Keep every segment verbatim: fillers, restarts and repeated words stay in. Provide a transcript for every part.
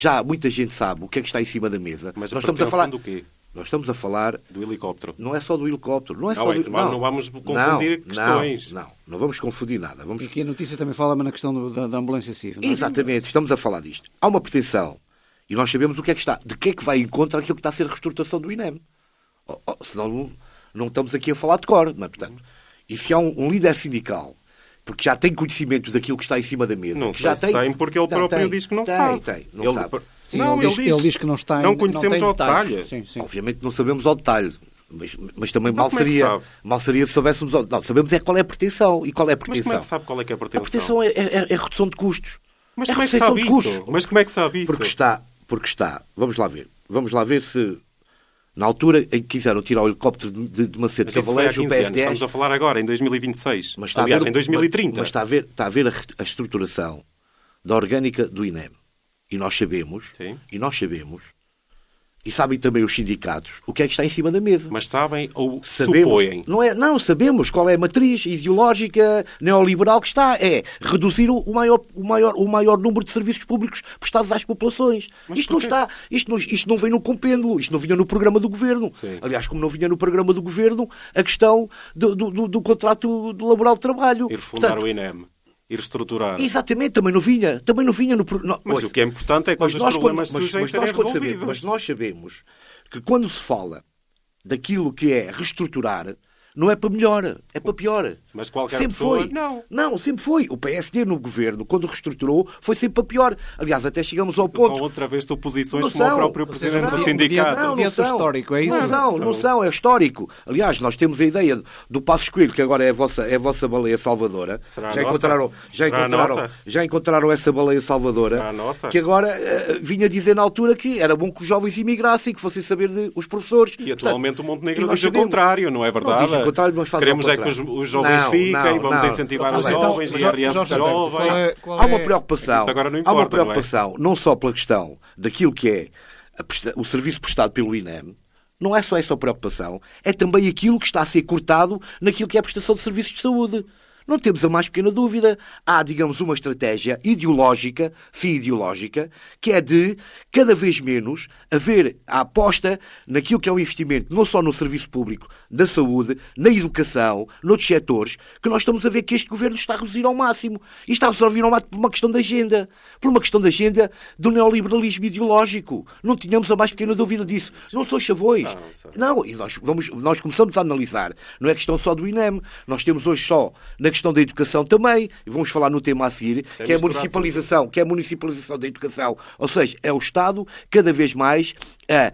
já muita gente sabe o que é que está em cima da mesa. Mas a nós estamos a falar do quê? Nós estamos a falar... Do helicóptero. Não é só do helicóptero. Não é não, só é do... que não, não vamos confundir não, questões. Não, não, não vamos confundir nada. Vamos... E aqui a notícia também fala na questão do, da, da ambulância civil. Exatamente, estamos a falar disto. Há uma pretensão, e nós sabemos o que é que está, de que é que vai em contra aquilo que está a ser a reestruturação do I N E M. Oh, oh, senão não, não estamos aqui a falar de cor, não é? Portanto, e se há um, um líder sindical, porque já tem conhecimento daquilo que está em cima da mesa... Não que sei já se tem, tem, porque ele não, próprio tem, diz que não tem, sabe. Tem, não ele, sabe. Sim, não, ele, diz, ele, diz, ele diz que não está em, não conhecemos não ao detalhes. detalhe. Sim, sim. Obviamente não sabemos ao detalhe. Mas, mas também Então, mal como é que seria, sabe? mal seria se soubéssemos... ao- Não, sabemos é qual é a pretensão. E qual é a pretensão? Mas como é que sabe qual é que é a A pretensão? pretensão é, é, é a redução de custos. Mas é como é que redução sabe de isso? custos. Mas como é que sabe isso? Porque está, porque está... Vamos lá ver. Vamos lá ver se... Na altura em que quiseram tirar o helicóptero de, de, de Macedo Mas isso foi há Cavaleiros, o quinze P S anos. D... Estamos a falar agora, em dois mil e vinte e seis. Mas está a Aliás, ver- em dois mil e trinta. Mas, mas está a ver, está a, ver a, re- a estruturação da orgânica do I N E M. E nós sabemos, Sim. e nós sabemos, e sabem também os sindicatos, o que é que está em cima da mesa. Mas sabem ou Sabemos, supõem? não, é, não, sabemos qual é a matriz ideológica neoliberal que está. É reduzir o maior, o maior, o maior número de serviços públicos prestados às populações. Mas Isto não porquê? está, isto não, isto não vem no compêndulo, isto não vinha no programa do Governo. Sim. Aliás, como não vinha no programa do Governo, a questão do, do, do, do contrato do laboral de trabalho. Ir fundar Portanto, o I N E M. Ir estruturar. exatamente, também não vinha. Também não vinha no pro- não, Mas ouça, o que é importante é quando mas os nós problemas quando- mas- surgem mas serem nós quando sabemos- resolvidos. Mas nós sabemos que quando se fala daquilo que é reestruturar, não é para melhor, é para pior. Mas qualquer sempre pessoa, foi. não. Não, sempre foi. O P S D no governo, quando reestruturou, foi sempre para pior. Aliás, até chegamos ao São ponto... outra vez suposições Não como o são. próprio Ou seja, presidente do não, sindicato. Não, Dentro não são. histórico, é isso? Não, não, não são, é histórico. Aliás, nós temos a ideia do Passos Coelho, que agora é a vossa, é a vossa baleia salvadora. Será a já nossa? encontraram, já Será a encontraram, nossa? já encontraram essa baleia salvadora. Será a nossa? Que agora eh, vinha dizer na altura que era bom que os jovens imigrassem, que fossem saber de, os professores. E atualmente Portanto, o Montenegro e nós diz o sabemos. contrário, não é verdade? Não diz o contrário, mas faz Queremos ao é que os, contrário. os jovens Não, fiquem, não, vamos não. incentivar Tá os bem, jovens, então, I R S Jorge, jovens. qual é- qual Há uma é- preocupação, Isso agora não há importa, uma não é? preocupação não, só pela questão daquilo que é a presta- o serviço prestado pelo I N E M, não é só essa preocupação, é também aquilo que está a ser cortado naquilo que é a prestação de serviços de saúde. Não temos a mais pequena dúvida. Há, digamos, uma estratégia ideológica, sim ideológica, que é de, cada vez menos, haver a aposta naquilo que é o investimento, não só no serviço público, na saúde, na educação, noutros setores, que nós estamos a ver que este governo está a reduzir ao máximo. E está a reduzir ao máximo por uma questão de agenda. Por uma questão de agenda do neoliberalismo ideológico. Não tínhamos a mais pequena dúvida disso. Não são chavões. Não, sei. Não, e nós, vamos, nós começamos a analisar. Não é questão só do I N E M. Nós temos hoje só na questão da educação também, e vamos falar no tema a seguir, É que é a misturar municipalização, que é a municipalização da educação. Ou seja, é o Estado cada vez mais a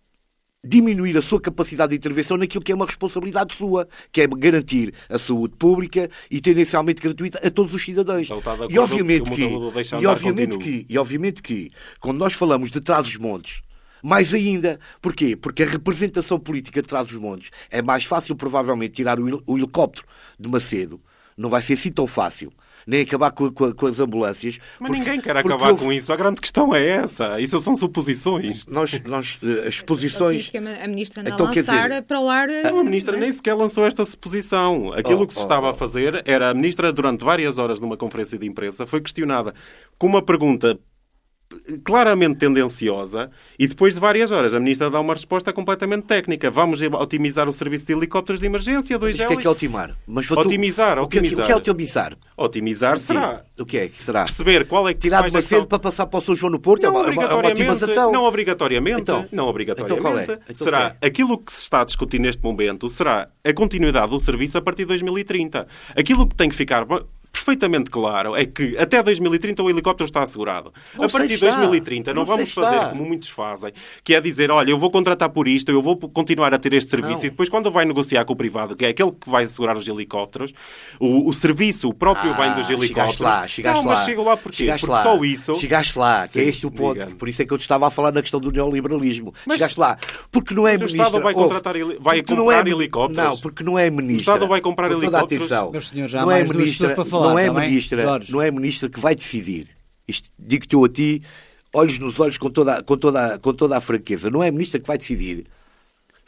diminuir a sua capacidade de intervenção naquilo que é uma responsabilidade sua, que é garantir a saúde pública e tendencialmente gratuita a todos os cidadãos. Então está de acordo E obviamente que o que, modelo deixa e andar obviamente continue. que, e obviamente que, quando nós falamos de Trás-os-Montes, mais ainda. Porquê? Porque a representação política de Trás-os-Montes é mais fácil, provavelmente, tirar o, hel- o helicóptero de Macedo. Não vai ser assim tão fácil. Nem acabar com, com- com as ambulâncias. Mas porque- ninguém quer porque acabar houve- com isso. A grande questão é essa. Isso são suposições. Nós, nós, eh, as Assim, posições... que a ministra anda Então, a quer lançar dizer, para o ar... Não, a ministra nem sequer lançou esta suposição. Aquilo Oh, que se oh, estava oh. a fazer era a ministra, durante várias horas numa conferência de imprensa, foi questionada com uma pergunta claramente tendenciosa e depois de várias horas a ministra dá uma resposta completamente técnica. Vamos otimizar o serviço de helicópteros de emergência, dois Mas o que é que é otimar? Mas vou- Otimizar, o que é que- otimizar. O que é otimizar? Otimizar será O que é que será? perceber qual é que Tirar de quais é que Macedo são- para passar para o São João no Porto? Não é uma, é uma obrigatoriamente, otimização. não obrigatoriamente, Então, não obrigatoriamente. então qual é? Então será qual é? aquilo que se está a discutir neste momento será a continuidade do serviço a partir de dois mil e trinta. Aquilo que tem que ficar perfeitamente claro é que até dois mil e trinta o helicóptero está assegurado. Não a partir de sei dois mil e está. trinta não, Não sei vamos está. fazer como muitos fazem, que é dizer, olha, eu vou contratar por isto, eu vou continuar a ter este serviço Não. e depois quando vai negociar com o privado, que é aquele que vai assegurar os helicópteros, o, o serviço, o próprio bem dos Ah, helicópteros... Chegaste lá, chegaste não, lá. mas chego lá porquê? Chegaste Porque lá. só isso... Chegaste lá, que Sim, é este o ponto. diga. Por isso é que eu te estava a falar na questão do neoliberalismo. Mas- Chegaste lá. Porque não é Mas o ministra... Estado vai ouve, contratar heli- vai porque não comprar é- helicópteros? Não, porque não é ministra. O Estado vai comprar Com toda a helicópteros? atenção. Meus senhores, já há não é mais duas ministra, pessoas para falar, não é está bem? ministra, Jorge. não é ministra que vai decidir. Isto digo-te eu a ti, olhos nos olhos com toda, com toda, com toda a franqueza. Não é a ministra que vai decidir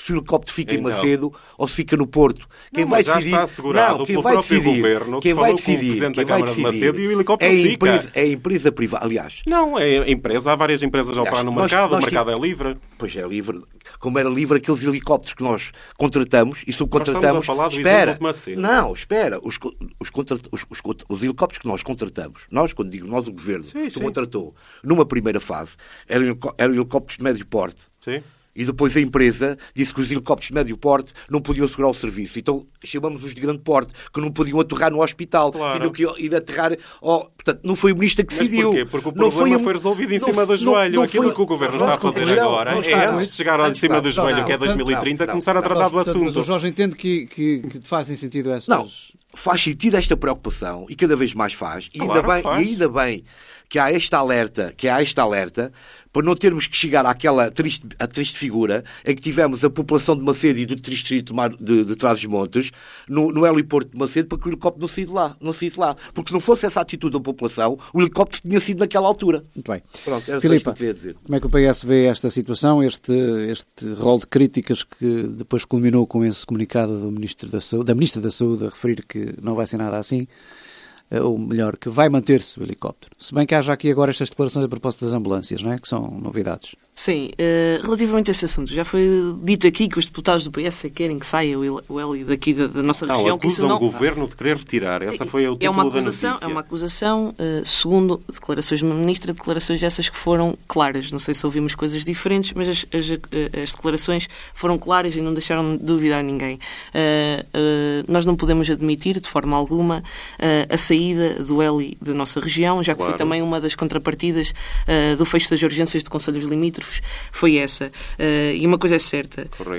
se o helicóptero fica Então. em Macedo ou se fica no Porto. Quem Não, vai mas já decidir... está assegurado não, quem pelo vai próprio decidir, governo, quem que vai falou com o decidir, Presidente quem da vai Câmara de decidir Macedo e o helicóptero é a fica. empresa, é a empresa privada. Aliás, Não, é a empresa. Há várias empresas a operar Aliás, no nós- mercado. nós o mercado tive- é livre. pois é livre. Como era livre aqueles helicópteros que nós contratamos e subcontratamos... Nós estamos a falar do espera, exemplo de Macedo. não, espera. Os, co- os, contra- os, os, contra- os helicópteros que nós contratamos, nós, quando digo nós, o Governo, Sim, que sim. contratou, numa primeira fase, eram, helico- eram helicópteros de médio porte. Sim. E depois a empresa disse que os helicópteros de médio porte não podiam segurar o serviço. Então chamamos os de grande porte, que não podiam aterrar no hospital. Claro. Tinham que ir aterrar... ao- Portanto, não foi o ministro que Mas decidiu. porquê? Porque o Não problema a- foi resolvido em não- cima do não- joelho. não Aquilo foi- que o Governo Vamos está a fazer concluir. agora Vamos é estar- antes de chegar ao de antes cima de- do joelho, não, que é dois mil e trinta, não, começar a não, tratar do Portanto, mas o assunto. Jorge entende que, que, que fazem sentido essas... Não, faz sentido esta preocupação e cada vez mais faz. E ainda Claro bem, que faz. e ainda bem que há esta alerta, que há esta alerta, para não termos que chegar àquela triste, a triste figura em que tivemos a população de Macedo e do distrito de, Mar- de, de Trás-os-Montes no, no heliporto de Macedo para que o helicóptero não saísse de lá, não saísse de lá. Porque se não fosse essa atitude da população, o helicóptero tinha sido naquela altura. Muito bem. Pronto, era só isto que Filipa, eu queria dizer. como é que o P S vê esta situação, este, este rol de críticas que depois culminou com esse comunicado do Ministro da Saúde, da Ministra da Saúde a referir que não vai ser nada assim, eh, ou melhor, que vai manter-se o helicóptero? Se bem que haja aqui agora estas declarações a propósito das ambulâncias, não é? Que são novidades. Sim, eh, relativamente a esse assunto, já foi dito aqui que os deputados do P S querem que saia o Heli- o Heli daqui da, da nossa Não, região. Que isso acusam não... o Governo de querer retirar. Essa foi o É título uma da acusação, notícia. é uma acusação eh, segundo declarações de uma ministra, declarações essas que foram claras. Não sei se ouvimos coisas diferentes, mas as, as, as declarações foram claras e não deixaram de duvidar ninguém. Eh, eh, nós não podemos admitir, de forma alguma, eh, a saída do Heli da nossa região, já que Claro. foi também uma das contrapartidas eh, do fecho das urgências de concelhos limítrofes, foi essa. Uh, e uma coisa é certa, Correto.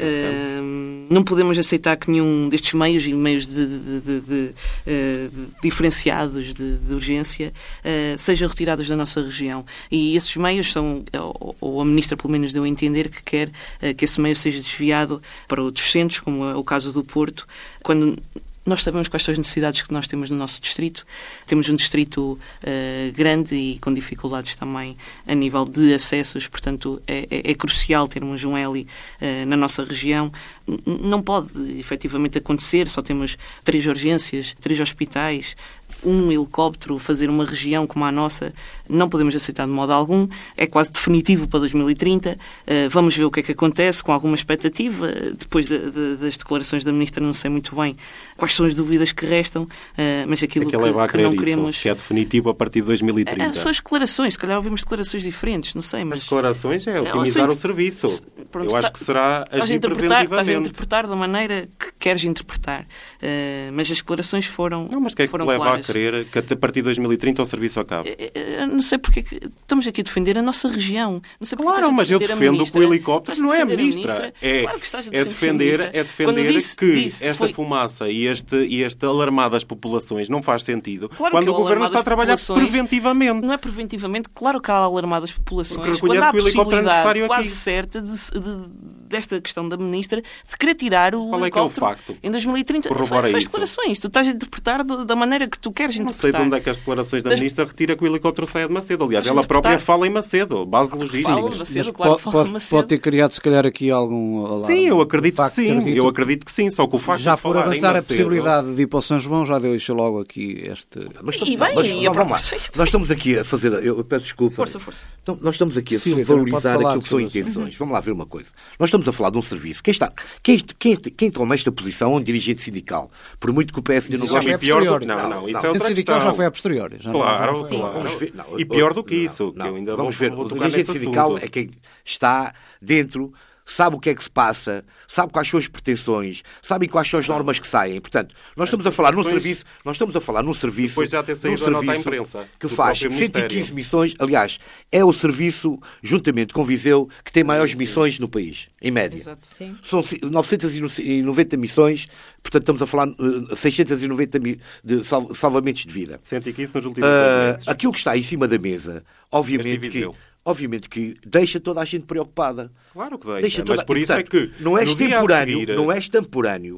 uh, não podemos aceitar que nenhum destes meios, e meios de, de, de, de, uh, de diferenciados de, de urgência, uh, sejam retirados da nossa região. E esses meios são, ou, ou a Ministra pelo menos deu a entender que quer uh, que esse meio seja desviado para outros centros, como é o caso do Porto, quando... Nós sabemos quais são as necessidades que nós temos no nosso distrito. Temos um distrito uh, grande e com dificuldades também a nível de acessos, portanto é, é, é crucial termos um Heli uh, na nossa região. N- não pode efetivamente acontecer, só temos três urgências, três hospitais, um helicóptero fazer uma região como a nossa, não podemos aceitar de modo algum. É quase definitivo para dois mil e trinta. Uh, vamos ver o que é que acontece, com alguma expectativa. Depois de, de, das declarações da Ministra, não sei muito bem quais são as dúvidas que restam, uh, mas aquilo É que que, ele leva a que crer não isso, queremos... que é definitivo a partir de dois mil e trinta. As suas declarações, se calhar ouvimos declarações diferentes, não sei, mas... As declarações é É, otimizar ou o serviço. se- pronto, Eu acho tá- que será Estás a agir interpretar, estás a preventivamente. interpretar da maneira que queres interpretar. Uh, mas as declarações foram Não, mas o que é que te foram leva claras. a crer que a partir de dois mil e trinta o serviço acabe? Eu não sei porque é que estamos aqui a defender a nossa região. Não sei porque Claro, estás a mas eu defender a defendo ministra. que o helicóptero Estás a não é a defender ministra. É, Claro que estás a é defender a defender, ministra. é Quando defender disse- que disse, esta foi- fumaça e este, e este alarmar das populações não faz sentido Claro quando que o o Governo alarmar está a das trabalhar populações preventivamente. Não é preventivamente, claro que há alarmadas populações. Porque Quando reconhece há que o helicóptero é possibilidade necessário quase aqui. certa de, de, desta questão da ministra de querer tirar o Qual é que é o helicóptero facto? em dois mil e trinta. Corrobora Faz isso. declarações. Tu estás a interpretar do- da maneira que tu queres Não sei interpretar. de onde é que as declarações da Das- Ministra retira que o helicóptero saia de Macedo. Aliás, Mas ela interpretar- própria fala em Macedo, base Fala, logística. Macedo, Mas claro, pode, fala pode, Macedo. pode ter criado, se calhar, aqui algum alarme. Sim, eu acredito O que facto de ter sim. dito- Eu acredito que sim. Só que o facto Já de por falar em avançar a Macedo... possibilidade de ir para o São João, já deixa logo aqui este... Mas, E bem, mas, e a não, vamos lá. proposta- Nós estamos aqui a fazer. Eu, eu peço desculpa. Força, força. Então, nós estamos aqui a Cecília, também pode valorizar falar aquilo que são de tudo. intenções. Vamos lá ver uma coisa. Nós estamos a falar de um serviço. Quem, está, quem, quem, quem toma esta posição é um dirigente sindical. Por muito que o P S D não Isso já goste. foi E pior do... posteriori. Não, não, Não, isso não. é O outra sindical questão. já foi a posteriori. Já não- Claro, já não foi- claro. Vamos ver- não, E pior do não, que isso, que não, eu ainda vamos vou, ver. vou O tocar dirigente nesse sindical assunto. é quem está dentro, sabe o que é que se passa, sabe quais são as pretensões, sabe quais são as normas que saem. Portanto, nós estamos a falar num depois- serviço, nós estamos a falar num serviço, Depois já ter saído num a nota à serviço imprensa que do faz próprio cento e quinze Ministério. missões. Aliás, é o serviço, juntamente com Viseu, que tem maiores missões no país, em média. Exato. Sim. São novecentas e noventa missões, portanto estamos a falar de seiscentos e noventa mi- de sal- salvamentos de vida. cento e quinze nos últimos Ah, dois meses. aquilo que está em cima da mesa, obviamente Este que, Viseu. obviamente que deixa toda a gente preocupada. Claro que deixa, Deixa mas toda- por isso portanto, é que não é no dia a extemporâneo, seguir- não é extemporâneo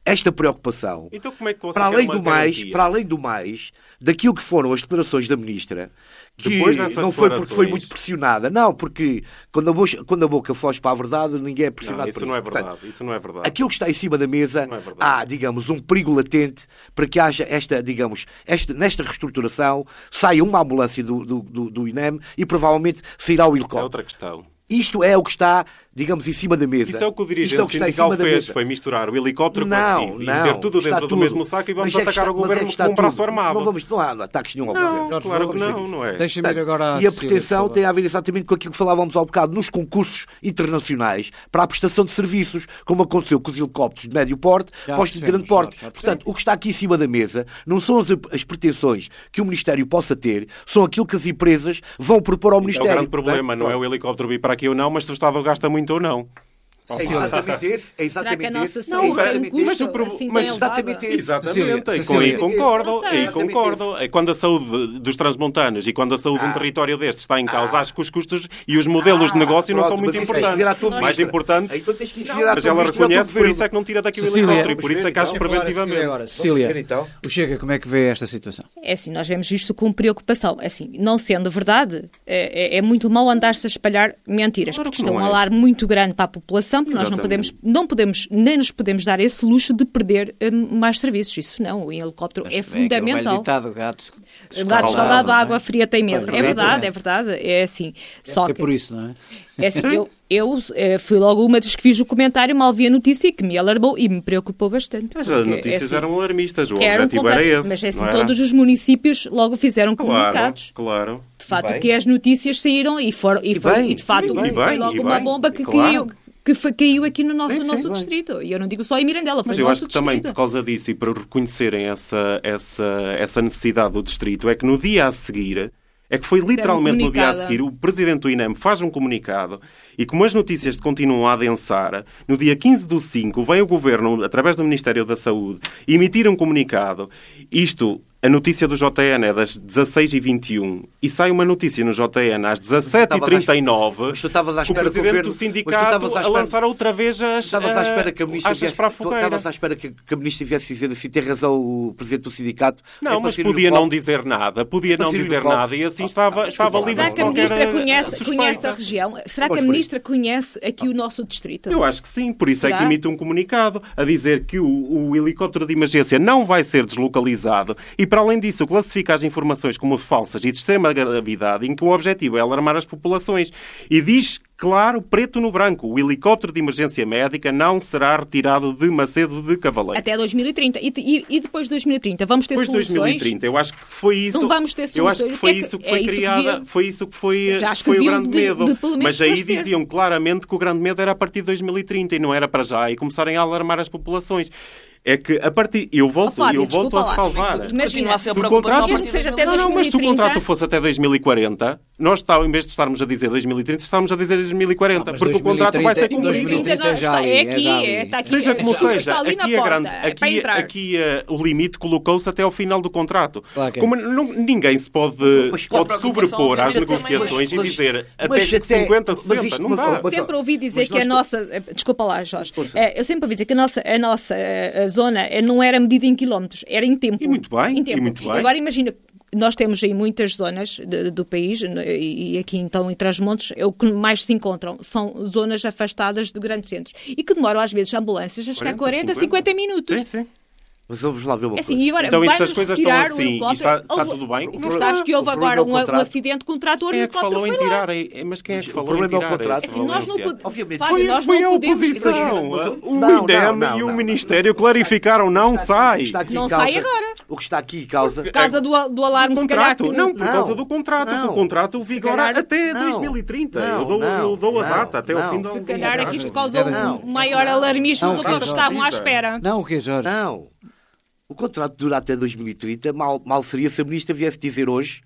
esta preocupação, Então, como é que você para quer além uma do mais, garantia? para além do mais, daquilo que foram as declarações da Ministra, que Depois dessas não foi porque foi declarações- muito pressionada, não, porque quando a, boca, quando a boca foge para a verdade, ninguém é pressionado Não, isso por não é Portanto, verdade. Isso não é verdade. aquilo que está em cima da mesa, Não é verdade. há, digamos, um perigo latente para que haja esta, digamos, esta, nesta reestruturação, saia uma ambulância do, do, do, do I N E M e provavelmente sairá o Isso é helicóptero. outra questão. Isto é o que está, digamos, em cima da mesa. Isso é o que o Isto dirigente é o que está em sindical cima da fez, mesa. foi misturar o helicóptero com a Não, C I V e não, meter tudo está dentro do tudo. mesmo saco e vamos Mas é que atacar está- o mas é governo que está com um braço tudo. armado. Não, vamos, não há ataques nenhum ao Não, governo. Jorge, claro que vamos não, ver. não é. Deixa-me ir agora à E a Cecília, pretensão por favor. tem a ver exatamente com aquilo que falávamos há um bocado, nos concursos internacionais para a prestação de serviços, como aconteceu com os helicópteros de médio porte, Já postos de percebemos, grande porte. Jorge, já Portanto, o que está aqui em cima da mesa não são as, as pretensões que o Ministério possa ter, são aquilo que as empresas vão propor ao É o Ministério. grande problema, não é o helicóptero vir para aqui ou não, mas se o Estado gasta muito ou não. É exatamente esse. É Será que a exatamente nossa esse. saúde é exatamente tem um esse. mas o custo pro- assim mas tão exatamente elevado? isso. Exatamente, Cecília, e com- Cecília. e concordo, Eu sei. e Exatamente concordo. É quando a saúde dos transmontanos e quando a saúde de um território deste está em causa, acho que os custos e os modelos de negócio não Pronto, são muito mas isso tens de dizer à tua importantes. Mais ministra. importante, Então tens de dizer Não, à tua mas ela ministra e ao teu reconhece, por governo. isso é que não tira daqui o Cecília, helicóptero e por isso é que acho Deixa-me falar a Cecília preventivamente. agora. Cecília, ver, então. o Chega, como é que vê esta situação? É assim, nós vemos isto com preocupação. É assim, não sendo verdade, é, é- é muito mau andar-se a espalhar mentiras, Claro porque que isto é um não é. alarme muito grande para a população, porque nós não Exatamente. podemos, não podemos, nem nos podemos dar esse luxo de perder hum, mais serviços. Isso não, o helicóptero é Aquele velho fundamental. ditado, gato O gato escaldado, não é? água fria tem medo. Pois, É verdade, exatamente. é verdade. É assim. Só É que, por isso, não é? é assim, eu, eu eh, fui logo uma das que fiz o comentário, mal vi a notícia e que me alarmou e me preocupou bastante. Mas as porque, é notícias assim, eram alarmistas, o que eram objetivo era complet- esse. Mas é assim, não era? todos os municípios logo fizeram Claro, comunicados. claro. De facto, bem. que as notícias saíram e foram e, E foi, bem, e de facto e bem, foi e logo bem, uma bem, bomba que claro. caiu, que foi- caiu aqui no nosso, Sim, sim, nosso bem. distrito. E eu não digo só em Mirandela, foi Mas no eu nosso acho que também distrito. por causa disso e para reconhecerem essa, essa, essa necessidade do distrito, é que no dia a seguir, é que foi literalmente no dia a comunicado. seguir, o presidente do I N E M faz um comunicado e como as notícias continuam a adensar, no dia quinze do cinco vem o Governo, através do Ministério da Saúde, emitir um comunicado. Isto, a notícia do J N é das dezasseis e vinte e um e sai uma notícia no J N às dezassete e trinta e nove Mas tu estavas à com o espera que o presidente governo- do mas tu sindicato estavas à a espera- lançar outra vez as, Estavas à espera que a eh, ministra achas viesse, para a tu fogueira. estavas à espera que, que a ministra viesse dizer assim, tem razão o presidente do sindicato. é Não, para mas sair podia no não copo. dizer nada, podia Para não sair no dizer copo. nada e assim estava, Ah, estava desculpa, livre Será de que a qualquer ministra eh, conhece, suspeita. conhece a região? Será que a Vamos por aí. ministra conhece aqui o nosso distrito? Eu acho que sim, por isso é Será? que emite um comunicado a dizer que o, o helicóptero de emergência não vai ser deslocalizado e, para além disso, classifica as informações como falsas e de extrema gravidade, em que o objetivo é alarmar as populações. E diz, claro, preto no branco, o helicóptero de emergência médica não será retirado de Macedo de Cavaleiro. Até dois mil e trinta. E, e- e depois de dois mil e trinta? Vamos ter Depois de soluções? dois mil e trinta, eu acho que foi isso. Não vamos ter Eu acho soluções. que O foi que é que- isso que é foi isso que criada, deviam- foi isso que foi, Já acho que foi o deviam grande de- medo. de pelo menos Mas aí esclarecer. diziam claramente que o grande medo era a partir de dois mil e trinta e não era para já e começarem a alarmar as populações. É que a partir eu volto, Oh, Fábio, eu volto desculpa a lá. salvar. Imagina, Continua a ser a se o preocupação contrato- a Mesmo partir que seja de até Não, não, mas se o 2030. contrato fosse até dois mil e quarenta, nós está, em vez de estarmos a dizer dois mil e trinta, estamos a dizer dois mil e quarenta, mas porque o contrato vai ser dois mil e trinta cumprido. dois mil e trinta já ali, é é aqui, já ali. é, está aqui. Seja como Está seja, ali na aqui, é porta, grande, é para aqui, entrar. aqui eh, o limite colocou-se até ao final do contrato. Claro que é. Como não- ninguém se pode, Mas pode a preocupação sobrepor às mas também- negociações mas- e dizer até mas até- cinquenta, mas sessenta, isto- não mas- dá. mas- Sempre ouvi dizer Mas que a nós nossa... Desculpa lá, Jorge. Força. Eh, Eu sempre ouvi dizer que a nossa, a nossa eh, a zona eh, não era medida em quilómetros, era em tempo. E muito bem, Em tempo. e muito bem. Agora imagina, nós temos aí muitas zonas de- do país, né, e aqui então em Trás-os-Montes, é o que mais se encontram. São zonas afastadas de grandes centros. E que demoram às vezes ambulâncias a chegar a quarenta, cinquenta minutos. Sim, sim. Mas vamos lá ver uma É assim, coisa. e agora Então, e se vai-nos as coisas estão retirar o assim, e helicóptero? está- está Houve- tudo bem? Tu Não sabes está. que houve O problema agora é o um, um contrato. acidente com um trator e o Quem é que helicóptero falou em foi lá. tirar? É, Mas quem é que O falou problema em é o tirar contrato. esse Assim, nós não, Valência? pod- Obviamente. Fábio, Foi, nós foi não a podemos... oposição. Mas- O não, I N E M não, e o não, Ministério clarificaram, não O sai. que está aqui em Não causa- sai agora. O que está aqui em causa... Por causa do, do alarme, se calhar... Contrato? Que... Não, por Não. causa do contrato. Não. O contrato vigora calhar- até Não. dois mil e trinta. Não, eu dou, não, eu dou a não, data até não. ao fim da Se calhar é que isto causou Não. um maior alarmismo Não, do que não, eles não estavam à precisa. espera. Não, o quê, Jorge? Não. O contrato dura até dois mil e trinta. Mal, mal seria se a ministra viesse dizer hoje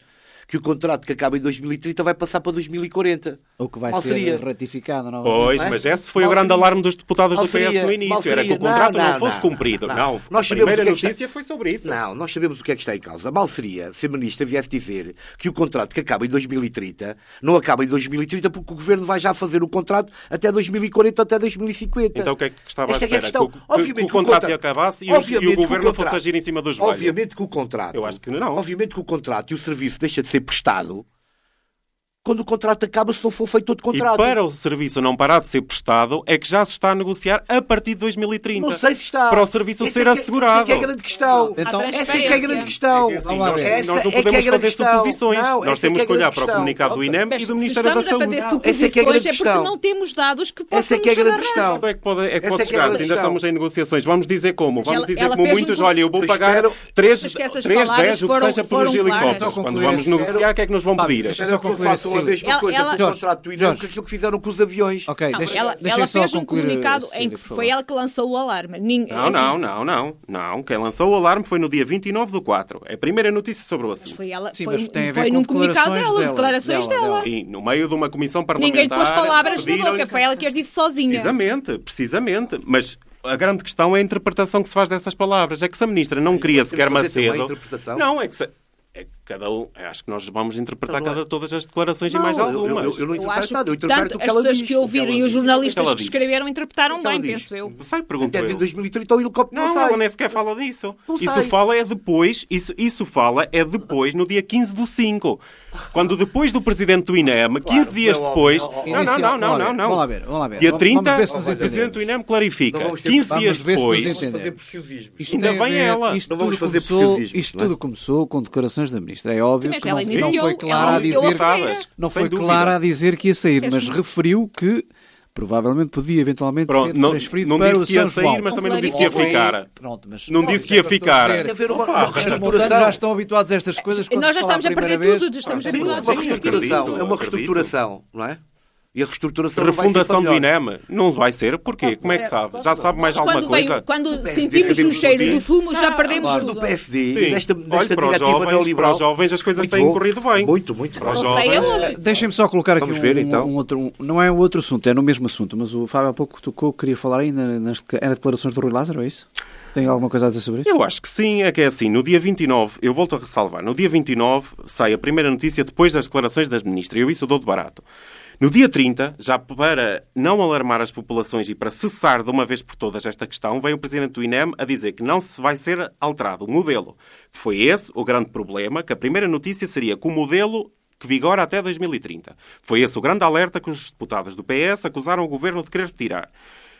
que o contrato que acaba em dois mil e trinta vai passar para dois mil e quarenta. O que vai Mal ser seria. ratificado. Não? Pois, não é? mas esse foi Mal o grande seria. alarme dos deputados Mal do P S seria. no Mal início. Era que o seria. contrato Não, não, não, fosse não. cumprido. Não. Não, Nós a sabemos primeira o que é que notícia está- foi sobre isso. Não, nós sabemos o que é que está em causa. Mal seria se a ministra viesse dizer que o contrato que acaba em dois mil e trinta não acaba em dois mil e trinta porque o governo vai já fazer o contrato até dois mil e quarenta ou até dois mil e cinquenta. Então o que é que estava Esta à é que é a espera? questão. Que, o- que, Obviamente que o contrato contra- acabasse e, o- e Obviamente o que governo contrato- fosse agir em cima do joelho. Obviamente que o contrato. Eu acho que não. Obviamente que o contrato e o serviço deixa de ser prestado quando o contrato acaba, se não for feito outro contrato. E para o serviço não parar de ser prestado, é que já se está a negociar a partir de dois mil e trinta. Não sei se está. Para o serviço Essa ser é que- assegurado. Essa é que é a grande questão. Então, essa é que é a grande questão. É que assim, Vamos lá nós, ver. Essa nós não é que é a podemos grande fazer questão. suposições. Não, nós essa é temos que é que a olhar grande para o questão. comunicado do Ok. INEM Mas e do se Ministério da estamos a Saúde. fazer Não, essa é que é a suposições grande é porque questão. não temos dados que Essa possam é que é a nos grande agarrar. questão. Quando é que pode, é que Essa pode é que é a chegar? grande Se ainda questão. estamos em negociações, vamos dizer como? Vamos Ela- dizer ela como fez muitos, um- olha, eu vou Eu pagar espero- três, Mas que essas três, palavras dez, o que foram- seja pelos foram claras. helicópteros. Só Quando concluir vamos esse- negociar, o que é que nos vão Fábio, pedir? deixa Era só que eu concluir façam esse a mesma Ela- coisa ela- com o Jorge, contrato do INEM Jorge. que aquilo que fizeram com os aviões. Ok, Não, deixa, ela deixa ela só fez um concluir, comunicado Cecília, em que por favor. foi ela que lançou o alarme. Nin- Não, assim, não, não, não, não. Quem lançou o alarme foi no dia vinte e nove do quatro. É a primeira notícia sobre o Mas assunto. foi ela, Sim, foi, mas tem a ver foi com num comunicado declarações dela, dela, declarações dela, dela. dela. E no meio de uma comissão parlamentar... Ninguém pôs palavras na pediram-lhe- boca, foi ela que as disse sozinha. Precisamente, precisamente. Mas a grande questão é a interpretação que se faz dessas palavras. É que se a ministra não queria temos sequer que fazer também a Macedo... interpretação? Não, é que se... é que cada um... Acho que nós vamos interpretar Não, não é- cada, todas as declarações Não, e mais eu- algumas. eu- eu não Eu interpreto acho nada, eu que interpreto tanto o que as ela pessoas diz, que o que ouviram ela e os diz. jornalistas O que ela que disse. escreveram interpretaram O que ela bem, diz. penso eu. Sai, pergunto Até eu. em dois mil e trinta o helicóptero não, Não, sai. ela nem sequer fala disso. Não Isso sai. fala é depois, isso, isso fala é depois, no dia quinze do cinco. Quando depois do presidente do INEM, quinze dias foi depois... óbvio. Não, não, não, não, não, não. Vamos lá ver, vamos lá ver. Dia Vamos- trinta, vamos ver se nos o presidente do entendemos. INEM clarifica. Não vamos ter- quinze vamos dias ver se nos depois... entendemos. Vamos fazer preciosismo. Isto Ainda tem a vem ver- ela. Isto Não vamos tudo fazer começou, preciosismo, isto não é? tudo começou com declarações da ministra. É óbvio Sim, mas que ela não, não iniciou, foi ela clara a iniciou a dizer, feira. não Sem foi dúvida. clara a dizer que ia sair, Queres- mas referiu que provavelmente podia eventualmente Pronto, ser não, transferido não para disse o que ia São sair, João. mas também não disse que ia Ok, ficar. Pronto, mas Não Não, disse isso que é ia que eu estou a ficar. dizer. Tem a ver uma, Opa, uma Os montantes reestruturação. já estão habituados a estas coisas. quando Nós já se fala estamos a perder primeira tudo, vez. estamos Ah, habituados Uma a isto. reestruturação. acredito, É uma acredito. reestruturação, não é? E a reestruturação não vai ser Refundação para do melhor. INEM? Não vai ser? Porquê? Como é que sabe? Já sabe mais alguma Quando, vem, coisa? quando P S D sentimos o sabemos cheiro tudo. do fumo, já perdemos Claro, tudo. do P S D, Sim. desta, Olha, desta para os diretiva jovens- neoliberal. para os jovens as coisas Muito têm bom. corrido bem. Muito, muito. Para os Não sei jovens... aonde. Deixem-me só colocar aqui Vamos um, ver, então. um outro... um- não é um outro assunto, é no mesmo assunto, mas o Fábio há pouco tocou, queria falar ainda nas era declarações do Rui Lázaro, é isso? Tem alguma coisa a dizer sobre isso? Eu acho que sim, é que é assim, no dia vinte e nove, eu volto a ressalvar, no dia vinte e nove sai a primeira notícia depois das declarações das ministras, eu isso dou de barato. No dia trinta, já para não alarmar as populações e para cessar de uma vez por todas esta questão, vem o Presidente do INEM a dizer que não se vai ser alterado o modelo. Foi esse o grande problema, que a primeira notícia seria que o modelo que vigora até dois mil e trinta. Foi esse o grande alerta que os deputados do P S acusaram o Governo de querer retirar.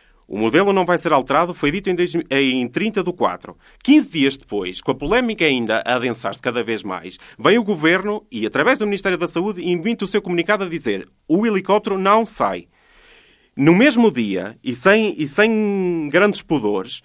O modelo não vai ser alterado, foi dito em, dois, em trinta do quatro. quinze dias depois, com a polémica ainda a adensar-se cada vez mais, vem o Governo e, através do Ministério da Saúde, inventa o seu comunicado a dizer o helicóptero não sai. No mesmo dia, e sem, e sem grandes pudores,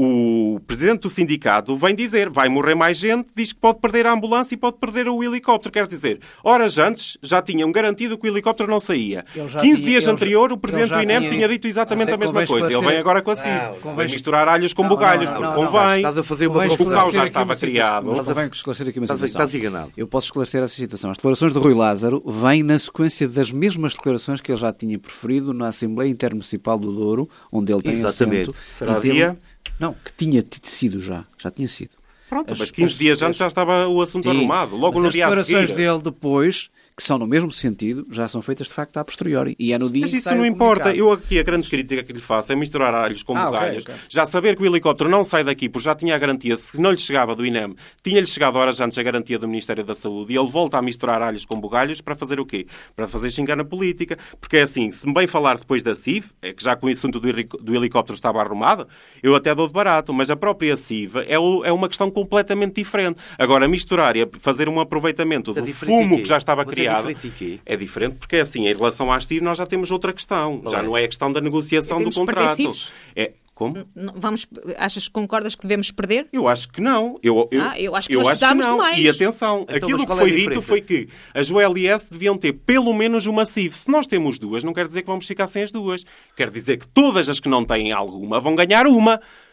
o presidente do sindicato vem dizer, vai morrer mais gente, diz que pode perder a ambulância e pode perder o helicóptero. Quer dizer, horas antes já tinham garantido que o helicóptero não saía. Ele já quinze tinha- dias ele anterior, já- o presidente ele já do INEM tinha- tinha dito exatamente Até a mesma convém coisa. Ele esclarecer- vem agora com a C I V. Não, Vai convém- misturar alhos com Não, bugalhos, não, porque não, não, convém. Estás a fazer uma Convém O caos já esclarecer estava aqui uma criado. situação. Mas convém esclarecer aqui uma Estás- situação. estás enganado. Eu posso esclarecer essa situação. As declarações de Rui Lázaro vêm na sequência das mesmas declarações que ele já tinha proferido na Assembleia Intermunicipal do Douro, onde ele tem Exatamente. assento. Será e teve- dia? Não, que tinha t- sido já. Já tinha sido. Pronto, As- mas quinze as- dias as- antes já estava o assunto Sim, arrumado. Logo mas no as dia a declarações seguir. dele depois, que são no mesmo sentido, já são feitas de facto a posteriori. E é no dia Mas em que isso sai não o importa. comunicado. Eu aqui, a grande crítica que lhe faço é misturar alhos com Ah, ok, bugalhos. ok. Já saber que o helicóptero não sai daqui porque já tinha a garantia, se não lhe chegava do INEM, tinha-lhe chegado horas antes a garantia do Ministério da Saúde e ele volta a misturar alhos com bugalhos para fazer o quê? Para fazer xingar na política. Porque é assim, se me bem falar depois da C I V, é que já com o assunto do heli- do helicóptero estava arrumado, eu até dou de barato, mas a própria C I V é, o- é uma questão completamente diferente. Agora, misturar e fazer um aproveitamento É do diferente em fumo quê? que já estava Mas é criado diferente em quê? é diferente porque, assim, em relação às C I V nós já temos outra questão. Já é? não é a questão da negociação do Temos que perder contrato. C I Vs? É, como? Não, Vamos, achas que concordas que devemos perder? Eu acho que não. Eu, eu, Ah, eu acho que nós que precisamos não. de mais. E atenção, Então, aquilo mas que qual é a foi dito diferença? foi que as O L S deviam ter pelo menos uma C I V. Se nós temos duas, não quer dizer que vamos ficar sem as duas. Quer dizer que todas as que não têm alguma vão ganhar uma.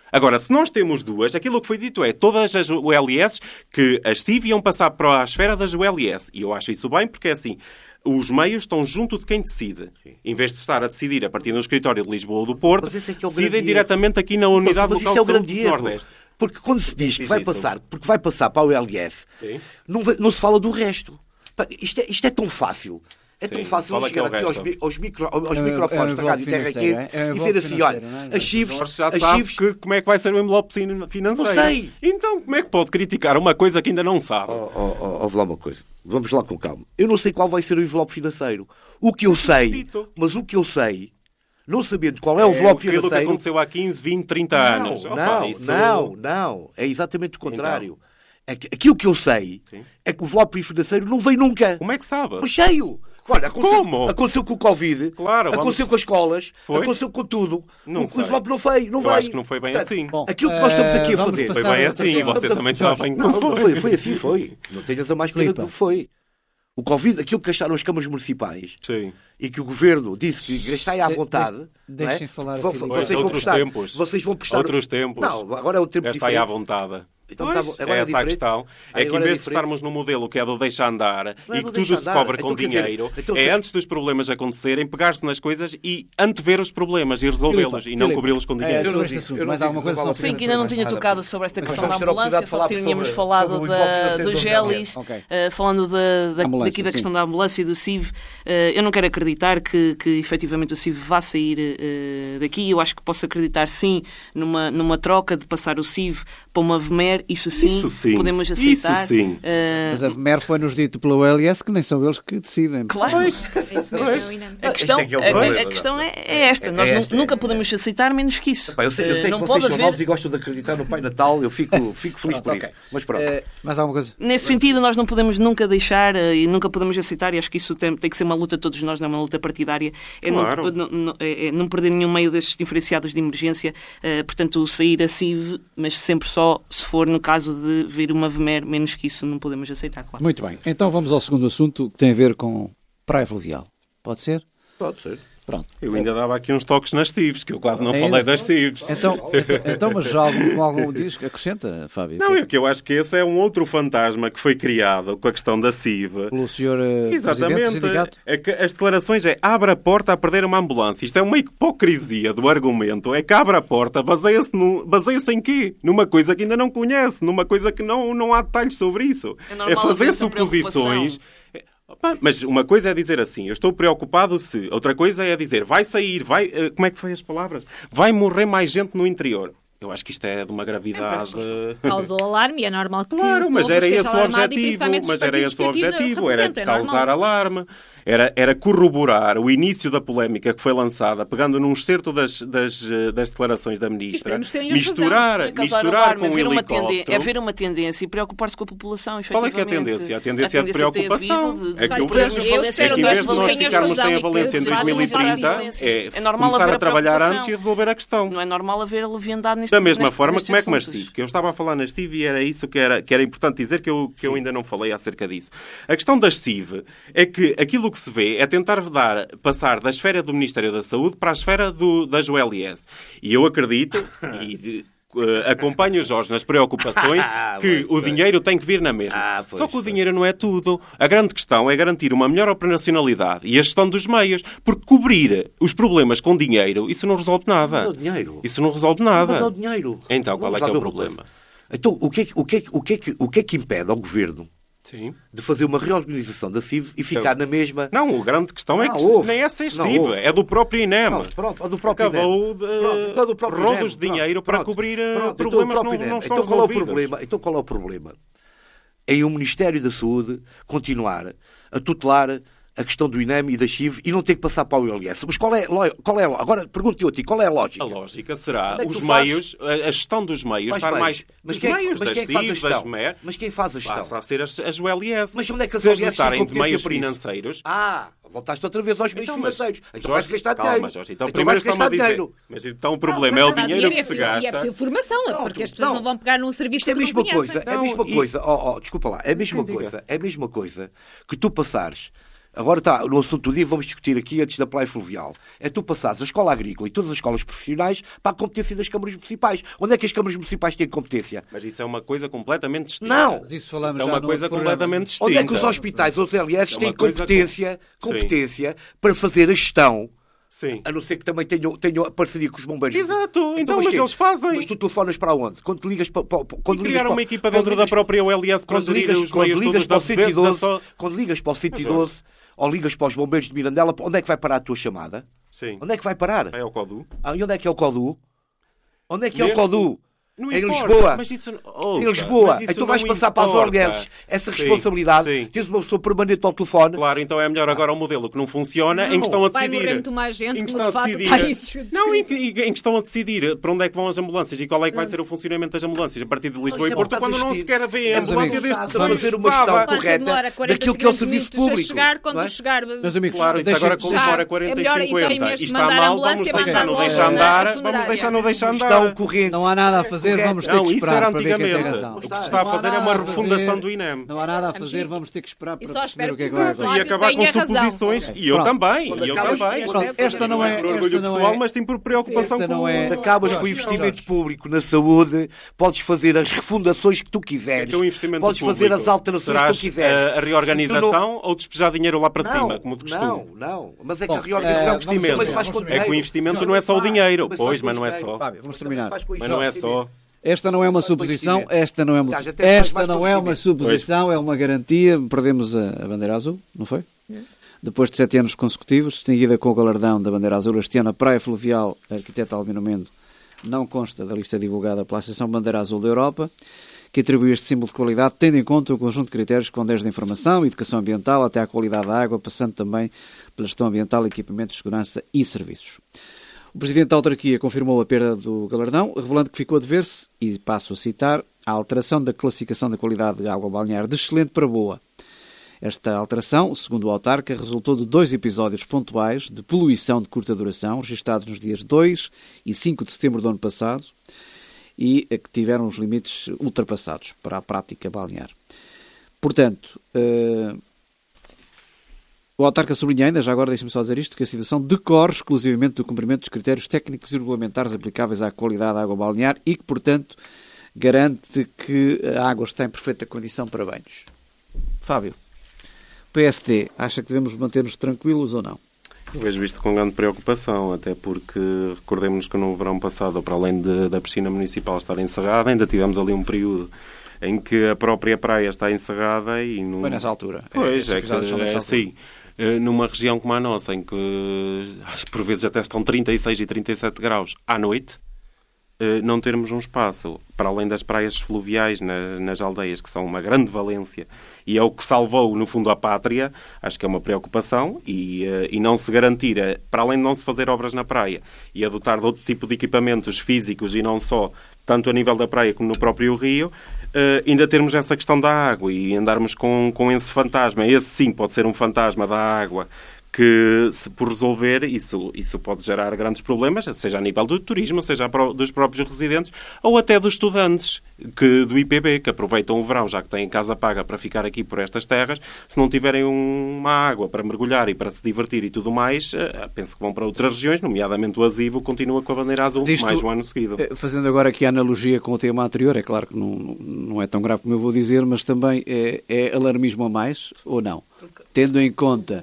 Agora, se nós temos duas, aquilo que foi dito é todas as U L S que as C I V iam passar para a esfera das U L S. E eu acho isso bem porque é assim, os meios estão junto de quem decide. Sim. Em vez de estar a decidir a partir do escritório de Lisboa ou do Porto, é é decidem diretamente aqui na unidade mas, mas local é de saúde do Nordeste. Porque quando se diz que vai passar, porque vai passar para a U L S, não, não se fala do resto. Isto é, isto é tão fácil. É Sim, tão fácil chegar aqui aos, aos, micro, aos é, microfones é, da Rádio Terra Quente é, é, e dizer assim, olha, é? as C I Vs... já sabe que, como é que vai ser o envelope financeiro. Não sei. Então, como é que pode criticar uma coisa que ainda não sabe? Oh, oh, oh, ouve lá uma coisa. Vamos lá com calma. Eu não sei qual vai ser o envelope financeiro. O que eu sei, mas o que eu sei, não sabendo qual é o envelope é financeiro... que aconteceu há quinze, vinte, trinta não, anos. Não, Opa, não, isso... não, não. É exatamente o contrário. Então... É que, aquilo que eu sei Sim. é que o envelope financeiro não veio nunca. Como é que sabe? Mas cheio. Olha, aconteceu, Como? aconteceu com o Covid, claro, aconteceu vamos... com as escolas, foi? aconteceu com tudo. Não o envelope não veio. Não eu veio. acho que não foi bem Portanto, assim. Bom, aquilo que nós estamos aqui a fazer... Foi bem assim, e você também sabe bem que não, não foi. foi. Foi assim, foi. Não tenhas a mais pena que foi. O Covid, aquilo que gastaram as câmaras municipais Sim. e que o governo disse que gastai à vontade... De, de, deixem é? falar Vão, aqui. Vocês, vão outros prestar, tempos. vocês vão prestar... Outros tempos. Não, agora é o tempo gastai diferente. à vontade. Então, pois, sabe, agora é é essa a questão. É que em vez de estarmos no modelo que é do deixa andar não é e que tudo se cobre então, com dinheiro, dizer, então, é se... antes dos problemas acontecerem, pegar-se nas coisas e antever os problemas e resolvê-los e não cobri-los com dinheiro. É, sobre este assunto, mais alguma coisa? Só Sim, que ainda não tinha tocado sobre esta questão da ambulância, só tínhamos falado do Gelis, falando daqui da questão da ambulância e do C I V. Eu não quero acreditar que efetivamente o C I V vá sair daqui. Eu acho que posso acreditar sim numa, numa troca de passar o C I V para uma V M E R, isso sim, isso sim. podemos aceitar. Isso sim. Uh... Mas a V M E R foi-nos dito pela U L S que nem são eles que decidem. Claro. Pois. A questão, é, que é, a, a questão é, é esta. É, Nós é esta, nunca é, podemos aceitar menos que isso. Epá, eu sei, eu sei não que vocês são haver... novos e gostam de acreditar no Pai Natal. Eu fico, fico feliz por okay. isso. Mas pronto. Uh, mais alguma coisa? Nesse sentido, nós não podemos nunca deixar uh, e nunca podemos aceitar, e acho que isso tem, tem que ser uma luta de todos nós, não é uma luta partidária, é, claro. não, não, é, é não perder nenhum meio destes diferenciados de emergência. Uh, portanto, sair a C I V, mas sempre só se for no caso de vir uma V M E R, menos que isso não podemos aceitar, claro. Muito bem. Então vamos ao segundo assunto, que tem a ver com praia fluvial. Pode ser? Pode ser. Pronto. Eu ainda dava aqui uns toques nas C I Vs, que eu quase não ainda? falei das C I Vs. Então, então mas já algum, com algum disco acrescenta, Fábio? Não, é que eu acho que esse é um outro fantasma que foi criado com a questão da C I V. Pelo senhor uh, Exatamente. É que as declarações é abre a porta a perder uma ambulância. Isto é uma hipocrisia do argumento. É que abre a porta, baseia-se, no, baseia-se em quê? Numa coisa que ainda não conhece, numa coisa que não, não há detalhes sobre isso. É, é fazer suposições... Mas uma coisa é dizer assim, eu estou preocupado se... Outra coisa é dizer, vai sair, vai... Como é que foi as palavras? Vai morrer mais gente no interior. Eu acho que isto é de uma gravidade... É, causou alarme e é normal que... Claro, mas era esse o objetivo. Mas era esse o objetivo. Era causar alarme. Era, era corroborar o início da polémica que foi lançada, pegando num excerto das, das, das declarações da Ministra, misturar, misturar com o helicóptero... É haver uma tendência e preocupar-se com a população, efetivamente. Qual é que é a tendência? A tendência é de preocupação. De, de, é que eu vejo é que em vez de nós ficarmos sem a valência em dois mil e trinta, é começar a trabalhar antes e resolver a questão. Não é normal haver a leviandade neste Da mesma neste, forma, neste como é que nas assuntos. C I V? Que eu estava a falar nas C I V e era isso que era, que era importante dizer, que eu, que eu ainda não falei acerca disso. A questão das C I V é que aquilo que se vê é tentar dar, passar da esfera do Ministério da Saúde para a esfera do, das U L S. E eu acredito, e uh, acompanho o Jorge nas preocupações, que o dinheiro tem que vir na mesma. Ah, pois, Só que o pois. dinheiro não é tudo. A grande questão é garantir uma melhor operacionalidade e a gestão dos meios. Porque cobrir os problemas com dinheiro, isso não resolve nada. Não dá dinheiro. Isso não resolve nada. Não dá dinheiro. Então, não qual é que é o problema? Coisa. Então, o que é, o, que é, o, que é que, o que é que impede ao Governo Sim. de fazer uma reorganização da C I V e ficar então, na mesma... Não, a grande questão não, é que houve. nem é ser C Não, I V, houve. é do próprio INEM. Não, pronto, é do próprio Acabou INEM. de Pronto, do próprio rodos de INEM. dinheiro Pronto, para pronto, cobrir pronto, problemas então, que não, não estão então, qual é o resolvidos. problema? Então qual é o problema? Em o Ministério da Saúde continuar a tutelar a questão do INEM e da C I V e não ter que passar para o U L S. Mas qual é, qual é agora pergunto-te a ti, qual é a lógica? A lógica será é os meios, fazes? a gestão dos meios, mas estar bem, mais mas dos quem, meios, mas das quem C faz I a V, das gestão? M E R, Mas quem faz a gestão? passa a ser as, as U L S. Mas onde é que as Se U as L S dotarem de meios por isso? financeiros... Ah, voltaste outra vez aos meios Então, mas, financeiros. Então Jorge, vai-se gastar calma, dinheiro. Jorge, então, então primeiro vai-se estão a gastar dizer... dinheiro. Mas então o problema é o dinheiro que se gasta. E é preciso formação, Não, porque as pessoas não, não vão pegar num serviço Isto é a que mesma não coisa. É a Não, mesma e- coisa. Oh, oh, desculpa lá. É a mesma Diga. coisa. É a mesma coisa que tu passares agora está no assunto do dia, vamos discutir aqui antes da praia fluvial. É tu passares a escola agrícola e todas as escolas profissionais para a competência das câmaras municipais. Onde é que as câmaras municipais têm competência? Mas isso é uma coisa completamente distinta. Não! Mas isso falamos Isso é já uma no coisa programa. completamente distinta. Onde é que os hospitais ou os L S É uma têm coisa competência, com- competência para fazer a gestão? Sim. A não ser que também tenham, tenham a parceria com os bombeiros. Exato. Então, mas quê? eles fazem. Mas tu telefonas para onde? Quando te ligas para... para quando E ligas criar para, uma equipa quando dentro ligas- da própria O L S para quando gerir ligas, os quando meios ligas todos para o da, cento e doze, da só... quando ligas para o cento e doze ou ligas para os bombeiros de Mirandela, onde é que vai parar a tua chamada? Sim. Onde é que vai parar? É o Codu. Ah, e onde é que é o Codu? Onde é que é o Mesmo- Codu? Não Em importa, Lisboa. Mas isso... Oh, Em Lisboa. mas isso Então vais não passar para as importa. O L S essa Sim, responsabilidade. sim. Tens uma pessoa permanente ao telefone. Claro, então é melhor agora o modelo que não funciona Não. em que estão a Vai decidir. morrer muito mais gente, em que como estão de a facto decidir. está isso Não, em que, em que estão a decidir para onde é que vão as ambulâncias e qual é que vai ser o funcionamento das ambulâncias a partir de Lisboa Isso e é Porto, porque quando estás a não assistir. sequer vê a Meus ambulância amigos, deste estás a fazer uma estava. gestão Mas correta demora quarenta daquilo que é o segundos serviço minutos a público. chegar, quando não é? chegar... Meus amigos, Claro, isso deixem- agora como Já, demora é quarenta e melhor, então, em cinquenta vez e de está mandar mal, ambulância, vamos mandar deixar, não logo deixa a andar, vamos funerária. deixar, não deixa Gestão andar. corrente. Não há nada a fazer, Correto. vamos ter Não, que isso esperar era para ver quem tem antigamente. razão. O que se está a Não há fazer é nada uma a fazer. refundação do I N E M. Não há nada a Vamos fazer, ir. vamos ter que esperar E para só perceber espero o que é que que vai os acontecer. E Flávio acabar com tenha razão. suposições. E eu Pronto. também. Quando E eu acabas- também. Pronto, esta não é- por orgulho esta não pessoal, é- mas sim por preocupação Esta com não é- Acabas com o Jorge, investimento Jorge. público na saúde, podes fazer as refundações que tu quiseres, que é o investimento podes público. fazer as alterações Serás que tu quiseres. a- a Se tu reorganização ou despejar dinheiro lá para não, cima, como de costume? Não, não. Mas é que Bom, a reorganização eh, é vamos também se ver, faz com vamos ver. É que o dinheiro. investimento não é só o dinheiro. Também se faz Pois, com mas não é dinheiro. só. Fábio, vamos Também se terminar. faz com Mas não é investimento. só. Esta não é uma Faz com suposição, investimento. esta não é uma, Aliás, até faz esta mais não com é uma investimento. suposição, é uma garantia. Perdemos a, a bandeira azul, não foi? Depois de sete anos consecutivos, distinguida com o galardão da bandeira azul, este ano a Praia Fluvial Arquiteto Albino Mendo não consta da lista divulgada pela Associação Bandeira Azul da Europa, que atribui este símbolo de qualidade, tendo em conta o conjunto de critérios que vão desde a informação e educação ambiental até à qualidade da água, passando também pela gestão ambiental, equipamentos de segurança e serviços. O Presidente da Autarquia confirmou a perda do galardão, revelando que ficou a dever-se, e passo a citar, a alteração da classificação da qualidade de água balnear de excelente para boa. Esta alteração, segundo o autarca, resultou de dois episódios pontuais de poluição de curta duração, registados nos dias dois e cinco de setembro do ano passado, e que tiveram os limites ultrapassados para a prática balnear. Portanto, eh, o autarca sublinha ainda, já agora deixe-me só dizer isto, que a situação decorre exclusivamente do cumprimento dos critérios técnicos e regulamentares aplicáveis à qualidade da água balnear e que, portanto, garante que a água está em perfeita condição para banhos. Fábio, P S D, acha que devemos manter-nos tranquilos ou não? Eu vejo isto com grande preocupação, até porque recordemos que no verão passado, para além de, da piscina municipal estar encerrada, ainda tivemos ali um período em que a própria praia está encerrada e... Num... Foi nessa altura. Pois, Estes é, que, episódios são nessa é altura. assim. Numa região como a nossa, em que acho que por vezes até estão trinta e seis e trinta e sete graus à noite, não termos um espaço, para além das praias fluviais nas, nas aldeias, que são uma grande valência, e é o que salvou, no fundo, a pátria, acho que é uma preocupação, e, e não se garantir, para além de não se fazer obras na praia, e adotar de outro tipo de equipamentos físicos, e não só, tanto a nível da praia como no próprio rio, Uh, ainda termos essa questão da água e andarmos com, com esse fantasma. Esse sim pode ser um fantasma da água que, se por resolver, isso, isso pode gerar grandes problemas, seja a nível do turismo, seja dos próprios residentes ou até dos estudantes que, do I P B, que aproveitam o verão, já que têm casa paga para ficar aqui por estas terras. Se não tiverem uma água para mergulhar e para se divertir e tudo mais, uh, penso que vão para outras regiões, nomeadamente o Azibo continua com a bandeira azul Isto, mais um ano seguido. Fazendo agora aqui a analogia com o tema anterior, é claro que não, não é tão grave como eu vou dizer, mas também é, é alarmismo a mais ou não? Tendo em conta...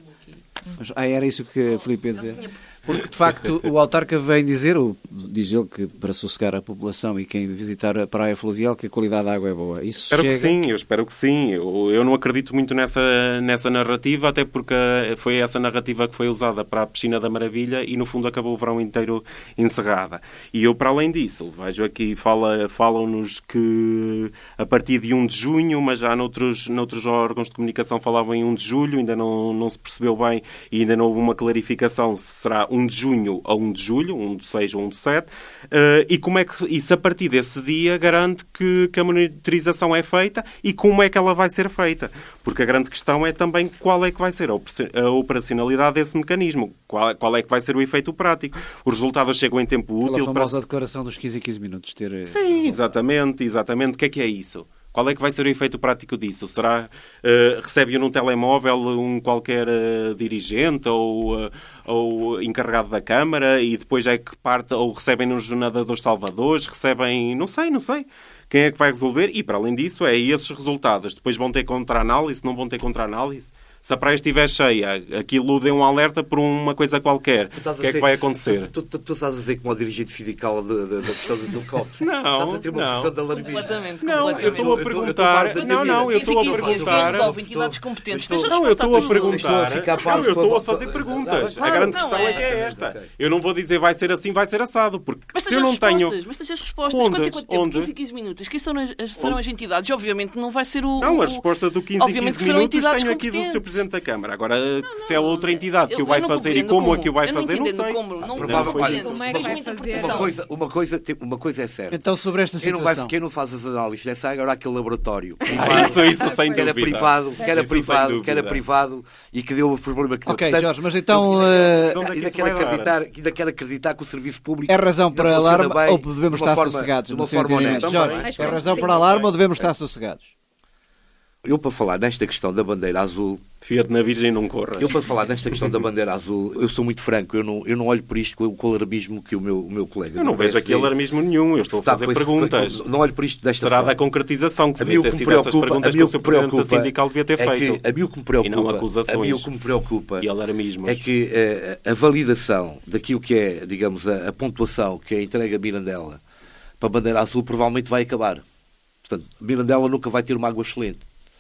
Ah, era isso que a Filipe ia dizer. Porque, de facto, o autarca vem dizer, ou diz ele que para sossegar a população e quem visitar a praia fluvial, que a qualidade da água é boa. Isso espero chega... que sim, eu espero que sim. Eu, eu não acredito muito nessa, nessa narrativa, até porque foi essa narrativa que foi usada para a Piscina da Maravilha e, no fundo, acabou o verão inteiro encerrada. E eu, para além disso, vejo aqui, fala, falam-nos que a partir de um de junho, mas já noutros, noutros órgãos de comunicação falavam em um de julho, ainda não, não se percebeu bem e ainda não houve uma clarificação se será um de junho a um de julho, um de seis ou um de sete, uh, e como é que isso a partir desse dia garante que, que a monitorização é feita e como é que ela vai ser feita, porque a grande questão é também qual é que vai ser a operacionalidade desse mecanismo, qual, qual é que vai ser o efeito prático. Os resultados chegam em tempo útil. Aquela famosa para... declaração dos quinze e quinze minutos. Ter... Sim, exatamente, exatamente. O que é que é isso? Qual é que vai ser o efeito prático disso? Será, uh, recebe-o num telemóvel um qualquer uh, dirigente ou, uh, ou encarregado da Câmara e depois é que parte, ou recebem nos nadadores salvadores, recebem, não sei, não sei. Quem é que vai resolver? E, para além disso, é esses resultados. Depois vão ter contra-análise, não vão ter contra-análise? Se a praia estiver cheia, aquilo deu um alerta por uma coisa qualquer. O que é dizer, que vai acontecer? Tu, tu, tu estás a dizer como o dirigente sindical da questão dos helicópteros. Não, estás a ter uma não. posição de alarmismo. Completamente, não, completamente. eu estou a perguntar... Não, não, eu estou a perguntar... Resolve entidades competentes. Não, eu estou a perguntar... Não, eu estou a fazer Ah, perguntas. claro, A grande não questão é. é que é esta. Eu não vou dizer vai ser assim, vai ser assado, porque Mas se tens eu as não tenho... respostas, mas tens as respostas. Onde? Quanto, quanto tempo? Onde? quinze e quinze minutos. Quem são as, serão as entidades? Obviamente não vai ser o... Não, a o- resposta do quinze e obviamente quinze que serão minutos entidades tenho aqui do competentes. senhor Presidente da Câmara. Agora, se é outra entidade que Eu- o vai eu não fazer e compreendo como como. é que o vai Eu não fazer, não entendo sei. como. Não- Provável- não olha, entendo. como é que Tens vai uma fazer? interpretação. Uma coisa, uma, coisa, uma coisa é certa. Então, sobre esta Quem não, situação... vai, quem não faz as análises dessa água era aquele laboratório. Ah, isso, isso sem que era dúvida. privado, que era Isso sem privado, que era dúvida. privado e que deu o problema que deu. Ok, Portanto, Jorge, mas então... eu eh, Onde é que ainda isso quero, vai dar? acreditar, ainda quero acreditar que o serviço público É razão ainda para funciona alarme bem, ou devemos de uma estar forma- sossegados? de no uma seu forma entendimento? honesta. Jorge, Também. é razão Sim. para alarme ou devemos estar sossegados? Eu, para falar nesta questão da bandeira azul, Fia-te na Virgem não corras. eu, para falar nesta questão da bandeira azul, eu sou muito franco, eu não, eu não olho por isto com o alarmismo que o meu, o meu colega. Eu não do vejo P S D aqui alarmismo nenhum. Eu estou a está fazer com esse- perguntas. Não olho por isto desta Será forma. da concretização que se A mim o devia que ter me sido essas preocupa, perguntas a que mim o o que senhor me Presidente da preocupa Sindical devia ter é feito. que, a mim o que me E preocupa, não acusações. a mim o que me preocupa E alarmismos. é que eh, a validação daquilo que é, digamos, a, a pontuação que é entregue a Mirandela para a bandeira azul provavelmente vai acabar. Portanto, Mirandela nunca vai ter uma água excelente.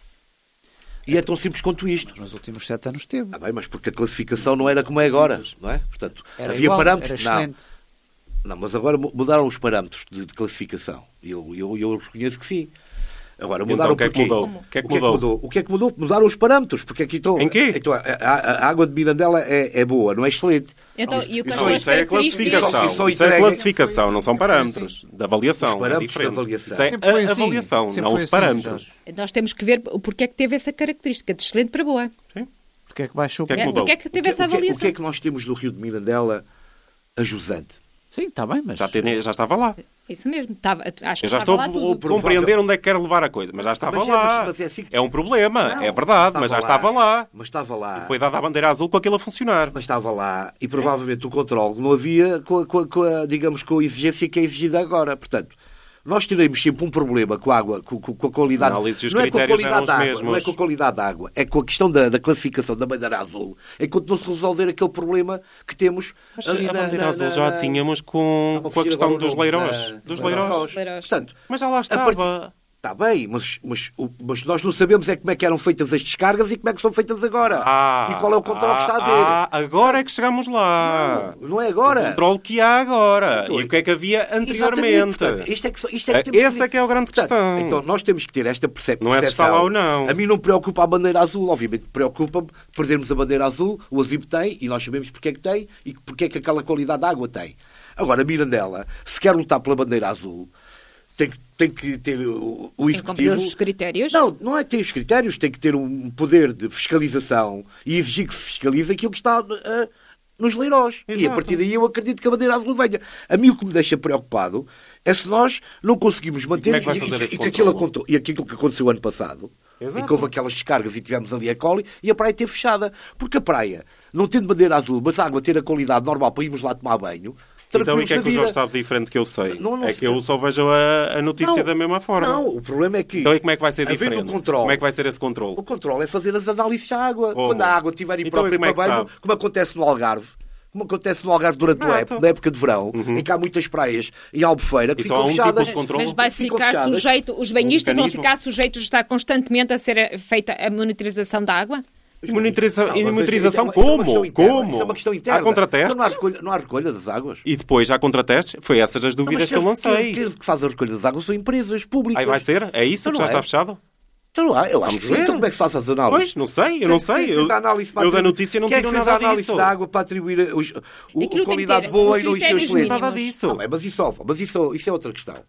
E é tão simples quanto isto. Nos últimos sete anos teve. Ah, bem, mas porque a classificação não era como é agora, não é? Portanto, Era havia igual, parâmetros. era Não, excelente. não, mas agora mu- mudaram os parâmetros de, de classificação. E eu, eu, eu reconheço que sim. Agora, Então, mudaram o que é que porquê? mudou? O que é que mudou? O que é que mudou? Mudaram os parâmetros. Porque aqui estão, Em quê? Então, a, a- a água de Mirandela é, é boa, não é excelente. Então, e quais Não, são as isso é a características? classificação. Isso só Isso é a entrega- classificação, não são parâmetros de avaliação. Os parâmetros é diferente. de avaliação. Isso é Sempre foi a assim. avaliação, Sempre não foi os assim, parâmetros. Jorge. Nós temos que ver o porquê é que teve essa característica, de excelente para boa. Porque é que baixou? O que é que É, mudou? Porquê é que O teve que, essa o que- o avaliação? que é que nós temos no Rio de Mirandela a jusante? Sim, está bem, mas... Já, tem- já estava lá. Isso mesmo. Estava, acho que Eu já estava estou lá a tudo. compreender onde é que quer levar a coisa, mas já estava Mas é, lá. mas- mas é assim que- É um problema, Não, é verdade, mas já estava lá. Mas estava lá. Foi dada a bandeira azul com aquilo a funcionar. Mas estava lá e provavelmente o controle não havia com a, com a- com a, digamos, com a exigência que é exigida agora. Portanto, nós teremos sempre um problema com a água, com, com- com a qualidade. Análises e os Não é com a critérios qualidade eram da os água, mesmos. não é com a qualidade da água, é com a questão da, da classificação da bandeira azul. Enquanto não se resolver aquele problema que temos Mas ali a na, bandeira na- azul na- já na- tínhamos com, Estava a com a fugir questão agora o dos nome, leirós. na- Dos na- leirós. Leirós. Portanto, Mas já lá a estava. partir- Está bem, mas, mas, o- mas nós não sabemos é como é que eram feitas as descargas e como é que são feitas agora. Ah, e qual é o controle ah, que está a haver. Ah, agora é que chegamos lá. Não, não é agora. O controle que há agora. Então, E o que é que havia Exatamente, anteriormente. portanto, isto é que, só- isto é que temos Essa é que é a grande Portanto, questão. Então, nós temos que ter esta perce- percepção. Não é se está lá ou não. A mim não me preocupa a bandeira azul. Obviamente, preocupa-me perdermos a bandeira azul. O Azibe tem, e nós sabemos porque é que tem, e porque é que aquela qualidade de água tem. Agora, Mirandela, se quer lutar pela bandeira azul, tem que, tem que ter o, o Tem que cumprir executivo... os critérios. Não, não é ter os critérios, tem que ter um poder de fiscalização e exigir que se fiscalize aquilo que está ah, nos leirós. E a Exato. partir daí eu acredito que a bandeira azul venha. A mim o que me deixa preocupado é se nós não conseguimos manter como é que vai fazer e, esse e, que aquilo controle? aconte- e aquilo que aconteceu ano passado. Exato. Em que houve aquelas descargas e tivemos ali a coli e a praia teve fechada. Porque a praia, não tendo bandeira azul, mas a água ter a qualidade normal para irmos lá tomar banho, Então, e tranquilos o que é da que o Jorge vida. sabe diferente que eu sei? Não, não é sei. que eu só vejo a, a notícia Não, da mesma forma. Não, o problema é que... Então, e como é que vai ser havendo diferente? um controle, Como é que vai ser esse controle? O controle é fazer as análises da água. Como? Quando a água estiver Então, imprópria e como é para que banho, sabe? como acontece no Algarve, como acontece no Algarve durante a Exato. época, na época de verão, em que há muitas praias em Albufeira que E só ficam há um tipo fechadas. de controle? Mas vai Ficam ficar fechadas. sujeito, os banhistas vão mecanismo? ficar sujeitos a estar constantemente a ser feita a monitorização da água? E monitoriza- Não, e mas monitorização isso é uma- isso é uma como? questão interna, Como? Isso é uma questão interna. Há contratestes? Não, não, há recolha, não há recolha das águas. E depois há contratestes? Foi essas as Não, dúvidas mas que eu quem- lancei. Quem, quem que faz a recolha das águas são empresas públicas. Aí vai ser? É isso Então que já não está é. fechado? Então, não há. Eu acho Vamos que sim. ver. Então como é que se faz as análises? Pois, não sei, eu não Quem- sei. quem fez Eu, a análise para eu da atribuir- notícia não quem é tiro que fez nada a análise disso. da água para atribuir os, o, Aquilo tem a qualidade que ter boa os e não os critérios excelentes? mínimos. Nada disso. Não, é, mas isso, mas isso, isso é outra questão.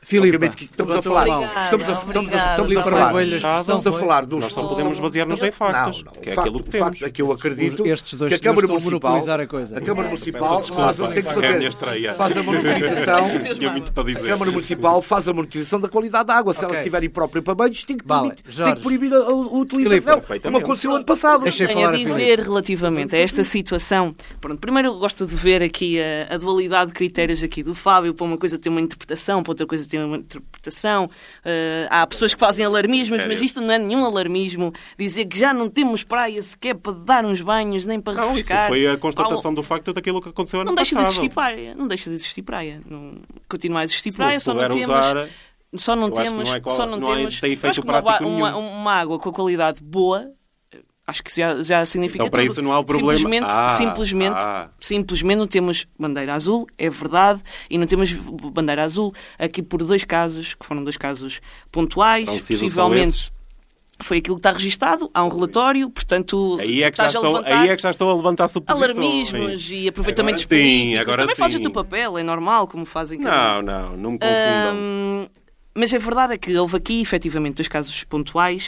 Filipe, obviamente, estamos a levantou falar, a mão. Obrigada, estamos a, estamos a, obrigada. estamos a Filipe falar, Argüelho, a expressão estamos a foi- falar dos... Nós só podemos basear-nos em factos, Não, não. que é O facto- aquilo que o facto temos. é que eu acredito Os- estes dois que a senhores Câmara estão a Municipal, monopolizar a coisa. a Câmara Municipal Peço desculpa, faz, tem que é a minha fazer, estreia. faz a monitorização. Tinha muito para A dizer. Câmara Municipal faz a monitorização da qualidade da água. Se Ok. ela estiver imprópria para banhos, tem que, Vale. permitir, tem Jorge. que proibir a, a utilização, Filipe, como aconteceu ano passado. Deixa- Tenho a falar a dizer relativamente a esta situação. Pronto, primeiro eu gosto de ver aqui a, a dualidade de critérios aqui do Fábio. Para uma coisa tem uma interpretação, para outra coisa tem uma interpretação. Uh, há pessoas que fazem alarmismos, mas isto não é nenhum alarmismo. Dizer que já não temos praia sequer para dar uns banhos, nem para Não, isso refrescar. foi a Há constatação um- do facto daquilo que aconteceu ano Não deixa de passado. existir praia. Não deixa de existir praia. Não... Continua a existir Se praia, não se só não puder temos... usar... Só não Eu acho que temos, não é qual- só não não é- temos, tem eu efeito acho que uma, prático uma, nenhum. uma água com a qualidade boa, acho que já, já significa Então, para tudo. isso não há o problema. Simplesmente, Ah, simplesmente, ah. simplesmente não temos bandeira azul, é verdade, e não temos bandeira azul aqui por dois casos, que foram dois casos pontuais, Não sido só possivelmente esses. foi aquilo que está registado, há um relatório, portanto, Aí é, que já estás a estou, levantar aí é que já estou a levantar suposições. alarmismos e aproveitamentos Agora sim, políticos. agora Também fazes o sim. teu papel, é normal, como fazem cada um. Não, não, não me confundam. Hum, mas a verdade é que houve aqui, efetivamente, dois casos pontuais,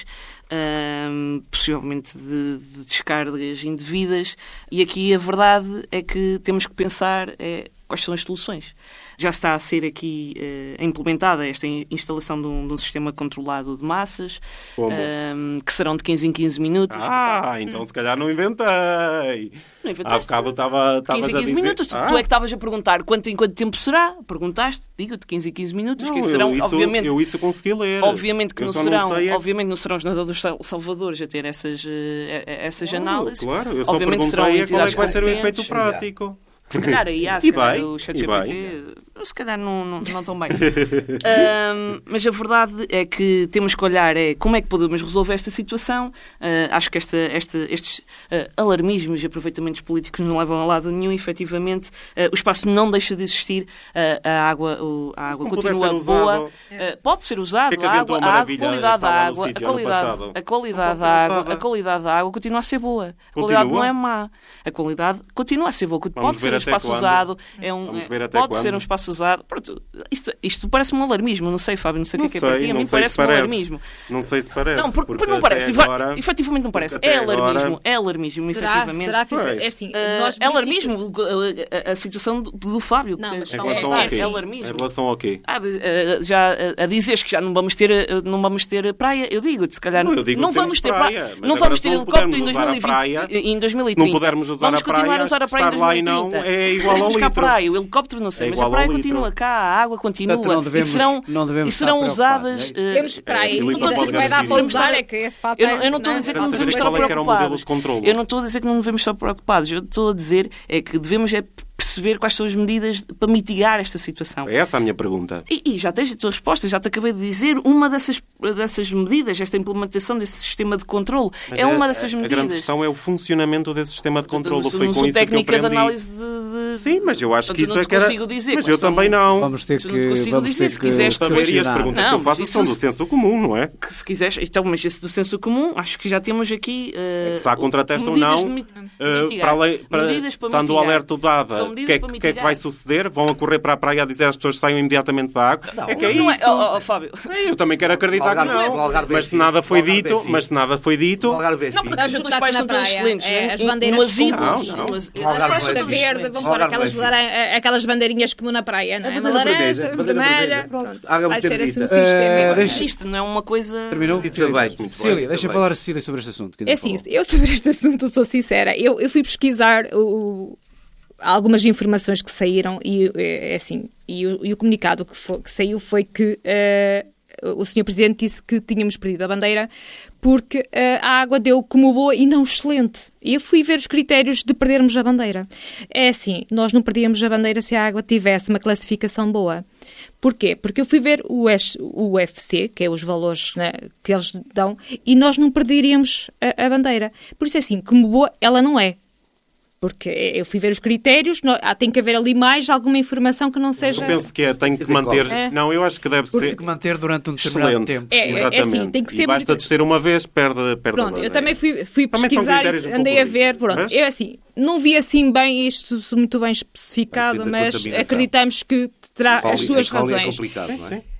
hum, possivelmente de, de descargas indevidas, e aqui a verdade é que temos que pensar é, quais são as soluções. Já está a ser aqui eh, implementada esta instalação de um, de um sistema controlado de massas, Como? hum, que serão de quinze em quinze minutos. Ah, então se calhar não inventei. Não inventaste. Há bocado estava quinze a em quinze dizer... minutos. Ah, Tu é que estavas a perguntar quanto, em quanto tempo será. Perguntaste, digo-te, quinze em quinze minutos, não, que serão, eu, isso, obviamente... eu isso consegui ler. Obviamente que Eu não só serão, sei é- obviamente não serão os nadadores sal- salvadores a ter essas, eh, essas Claro, análises. Claro, eu só Obviamente serão perguntei é qual é entidades que vai ser o efeito competentes. prático. Se calhar aí há, se E calhar bem, o e ChatGPT, se calhar não, não, não tão bem. Ahm, mas a verdade é que temos que olhar é como é que podemos resolver esta situação. Ah, acho que esta, esta, estes ah, alarmismos e aproveitamentos políticos não levam a lado nenhum. Efetivamente, ah, o espaço não deixa de existir. Ah, a água, o- a água não puder continua ser usado, boa. Ah, pode ser usado. que é que a adiantou água, a a maravilha qualidade estar da lá no água, a sítio ano qualidade, passado? a qualidade Não da pode ser água, usada. a qualidade da água continua a ser boa. A qualidade Continua? não é má. A qualidade continua a ser boa. Pode Vamos ser ver um até espaço quando. usado. É um, Vamos é- ver até pode quando. ser um espaço usado. Pronto, isto, isto parece-me um alarmismo. Não sei, Fábio, não sei o Não que é que é para sei, ti. A não mim sei se parece-me um parece. alarmismo. Não sei se parece. Não, porque, porque não até parece. agora- Efetivamente não parece. porque É até alarmismo. agora- É alarmismo, Será, efetivamente. será que Pois. é assim? Ah, nós é alarmismo a, a- a situação do, do Fábio. Não, que mas está Em a relação levantar. ao quê? É Em alarmismo. relação ao quê? Ah, de- eh, já a, a dizeres que já não vamos ter eh, não vamos ter praia, eu digo, se calhar Não, eu digo não que vamos ter temos praia, praia, mas não agora vamos se ter não helicóptero em pudermos usar a dois mil e vinte, praia, em dois mil e se não trinta. pudermos usar vamos a praia, continuar a usar a praia em estar lá e não dois mil e trinta. é igual ao Teremos cá a litro. praia, o helicóptero não sei, É mas a igual praia ao litro. continua cá, a água continua Portanto, não devemos- e serão, não devemos e serão estar usadas. preocupados, é eh, Temos praia É, e Filipe, ainda pode assim vai dar garantir para isso. usar, é que esse fato Eu não, eu não estou a é? dizer que Era não saber devemos estar qual é que era o modelo preocupados. de controlo. Eu não estou a dizer que não devemos estar preocupados. Eu estou a dizer é que devemos é perceber quais são as medidas para mitigar esta situação. É essa a minha pergunta. E, e já tens a tua resposta, já te acabei de dizer, uma dessas, dessas medidas, esta implementação desse sistema de controle, Mas é a- uma dessas a, medidas. A grande questão é o funcionamento desse sistema de controle. Não Foi sou com isso que eu técnica de aprendi. análise de, de... Sim, mas eu acho Portanto, que isso não é te que era... consigo dizer Mas quais eu são- também não. Vamos ter Isso não te que, consigo vamos dizer, ter se que quiseres Saber, e as questionar. perguntas que Não, eu faço mas são isso- do senso comum, não é? Que se quiseres, então, mas esse do senso comum, acho que já temos aqui. Uh, Se há contrateste ou medidas não, de mit- Uh, mitigar. para além, para, Medidas para estando o mitigar. alerta dado, São o medidas que, é, para que- que é que mitigar. vai suceder? Vão a correr para a praia a dizer às pessoas que saiam imediatamente da água? Não, é que é Não isso. oh, oh, Fábio. É, eu também quero acreditar O Algarve- que o não. Algarve é Mas se assim. nada foi O Algarve é dito, assim. mas se nada foi dito, O Algarve é assim. Não, porque os teus Juntar-te pais na são todos praia. excelentes, É, não as é? bandeiras No asilo. Não, não. Mas- O as Algarve praias vai são Da todas assim. verde, excelentes. vamos pôr Algarve aquelas, vai assim. laran- aquelas bandeirinhas como na praia, não é? A Uma bandeira laranja, vermelha, a bandeira vermelha, vermelha. pronto. Água Vai ser muito assim um bonita. sistema. Eh, deixa- Isto não é uma coisa. Terminou? E também. Cecília, deixa falar a Cecília sobre este assunto. que ainda É assim, falou. eu sobre este assunto sou sincera. Eu, eu fui pesquisar o, algumas informações que saíram e é assim, e o, e o comunicado que, foi, que saiu foi que eh, o senhor Presidente disse que tínhamos perdido a bandeira porque eh, a água deu como boa e não excelente. E eu fui ver os critérios de perdermos a bandeira. É assim, nós não perdíamos a bandeira se a água tivesse uma classificação boa. Porquê? Porque eu fui ver o, S, o U F C, que é os valores, né, que eles dão, e nós não perderíamos a, a bandeira. Por isso é assim, como boa, ela não é. Porque eu fui ver os critérios, não, há, tem que haver ali mais alguma informação que não seja... eu penso que é, tem que manter... É. Não, eu acho que deve Porque ser... tem que manter durante um determinado Excelente. tempo. É, é Exatamente. assim, tem que E ser basta muito- descer uma vez, perde, perde a Pronto, eu bandeira. também fui, fui Também são pesquisar, critérios um pouco andei a ver, rígidos, pronto, mas- eu assim, não vi assim bem isto muito bem especificado, Depende da mas contaminação. acreditamos que terá Coli- as suas a coli é razões. complicado, não é? Sim.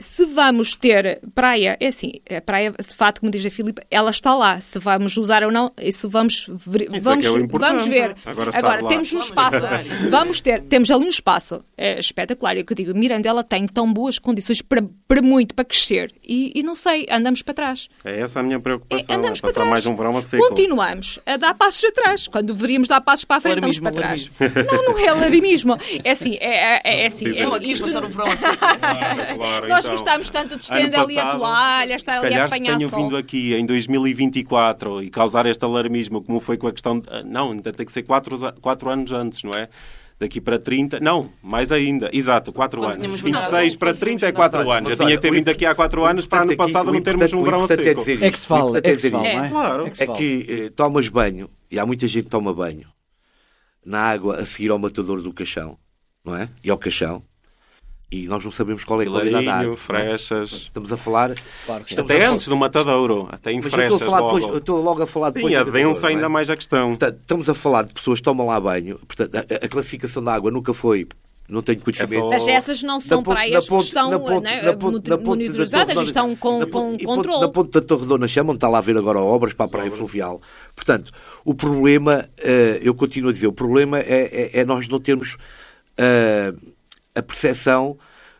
se vamos ter praia, é assim, a praia, de facto, como diz a Filipe, ela está lá. Se vamos usar ou não, isso vamos ver, isso vamos, é que é o vamos ver. Agora, Agora temos um espaço, vamos ter, temos ali um espaço é, espetacular. É o que eu digo, Mirandela tem tão boas condições para, para muito, para crescer. E, e não sei, andamos para trás. É essa a minha preocupação. É, andamos é para passar trás. mais um verão a seco. Continuamos a dar passos atrás. Quando deveríamos dar passos para a frente, Alarmismo, estamos para trás. Não, não é alarmismo. É assim, é, é, é assim. É, Não, aqui isto, passar o verão a seco. Claro, claro, nós então. gostamos tanto de Ano estender ali a passado, toalha, estar se ali a calhar se apanhar tenho sol. vindo aqui em dois mil e vinte e quatro e causar este alarmismo, como foi com a questão de... Não, ainda tem que ser quatro, quatro anos antes, não é? Daqui para trinta... Não, mais ainda. Exato, quatro Quando anos. tínhamos vinte e mandado- seis para trinta é quatro Olha, anos. mas Eu tinha olha, que ter o vindo aqui há quatro anos para ano importante aqui- passado o não termos importante- um o verão a importante é seco. dizer É que se fala, O é importante que se dizer fala, isto. não é? Claro. É que se É fala. que eh, tomas banho, e há muita gente que toma banho, na água a seguir ao matador do Caixão, não é? E ao Caixão. E nós não sabemos qual é a qualidade da água. Pilarinho, frechas... Estamos a falar... Claro que estamos Até a falar- antes do matadouro. Até em Mas eu frechas estou a falar logo. depois, eu estou logo a falar depois... Sim, do adensa matador, não é? ainda mais a questão. Portanto, estamos a falar de pessoas que tomam lá banho. Portanto, a, a classificação da água nunca foi... Não tenho conhecimento. É só- Mas essas não são Na ponte- praias na ponte- que estão na ponte- né, na ponte- na ponte da monitorizadas Torre e estão com, na com ponte- e ponte- controle. Na ponte da Torre Dona Chama, onde está lá a ver agora obras para a praia fluvial. Portanto, o problema, eh, eu continuo a dizer, o problema é, é- é nós não termos eh, a percepção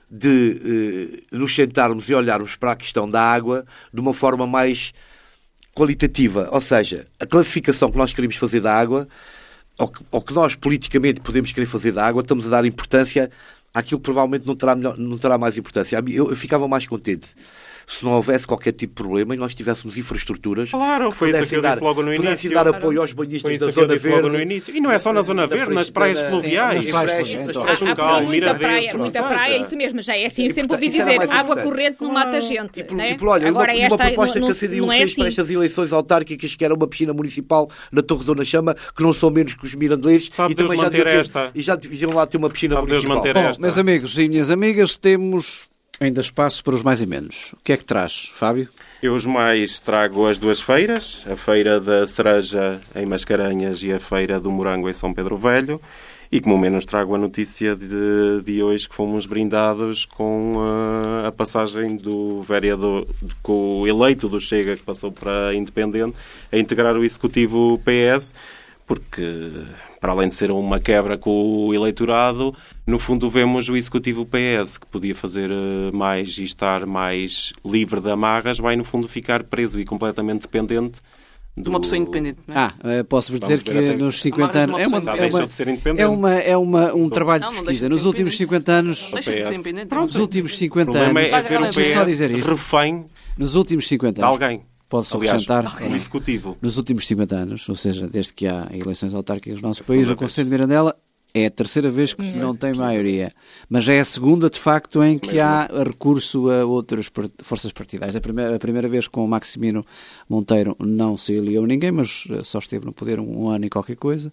de eh, nos sentarmos e olharmos para a questão da água de uma forma mais qualitativa. Ou seja, a classificação que nós queremos fazer da água, ou que, ou que nós politicamente podemos querer fazer da água, estamos a dar importância àquilo que provavelmente não terá, melhor, não terá mais importância. Eu, eu ficava mais contente se não houvesse qualquer tipo de problema e nós tivéssemos infraestruturas. Claro, foi isso que eu dar, disse logo no pudessem início. dar apoio aos banhistas Foi da isso que eu Zona disse logo Verde. no início. E não é só na Zona da Verde, nas Freixo- praias da- fluviais. nas praias Frestas, fluviais, Frestas, Há, há Funchal, muita Miradeus, praia, ou muita seja, praia, isso mesmo, já é assim. Eu E, sempre portanto, ouvi isso era dizer mais água importante. corrente não mata gente. E, por, né? e, por, olha, Agora uma, esta uma proposta não, que a C D U não é fez assim. para estas eleições autárquicas, que era uma piscina municipal na Torre Dona Chama, que não são menos que os mirandelenses, Sabe e também Deus já manter deviam ter- esta. e já deviam lá ter uma piscina Sabe Deus municipal. manter Bom, esta. meus amigos e minhas amigas, temos ainda espaço para os mais e menos. O que é que traz, Fábio? Eu os mais trago as duas feiras, a feira da cereja em Mascarenhas e a feira do morango em São Pedro Velho. E como menos trago a notícia de, de hoje que fomos brindados com uh, a passagem do vereador, com o eleito do Chega, que passou para Independente, a integrar o Executivo P S, porque, para além de ser uma quebra com o eleitorado, no fundo vemos o Executivo P S, que podia fazer uh, mais e estar mais livre de amarras, vai no fundo ficar preso e completamente dependente De uma pessoa independente, não é? Ah, eh, posso-vos dizer Vamos que ver até- nos cinquenta Amarras anos... uma É uma, pessoa Já é deixou uma, de ser independente. é uma, é uma, um trabalho de Não, não pesquisa. deixa de Nos ser últimos independente. cinquenta anos... Não deixa de ser P S. independente. Pronto. Nos últimos O cinquenta problema anos... é ver o Deixa-me P só dizer S isto. refém Nos últimos cinquenta de anos... alguém. Pode-se Aliás, acrescentar... o Executivo. Nos últimos cinquenta anos, ou seja, desde que há eleições autárquicas no nosso É a país, segunda o Conselho de Mirandela é a terceira vez que não tem maioria. Mas é a segunda, de facto, em que há recurso a outras part- forças partidárias. A primeira, a primeira vez com o Maximino Monteiro não se aliou ninguém, mas eh, só esteve no poder um, um ano e qualquer coisa.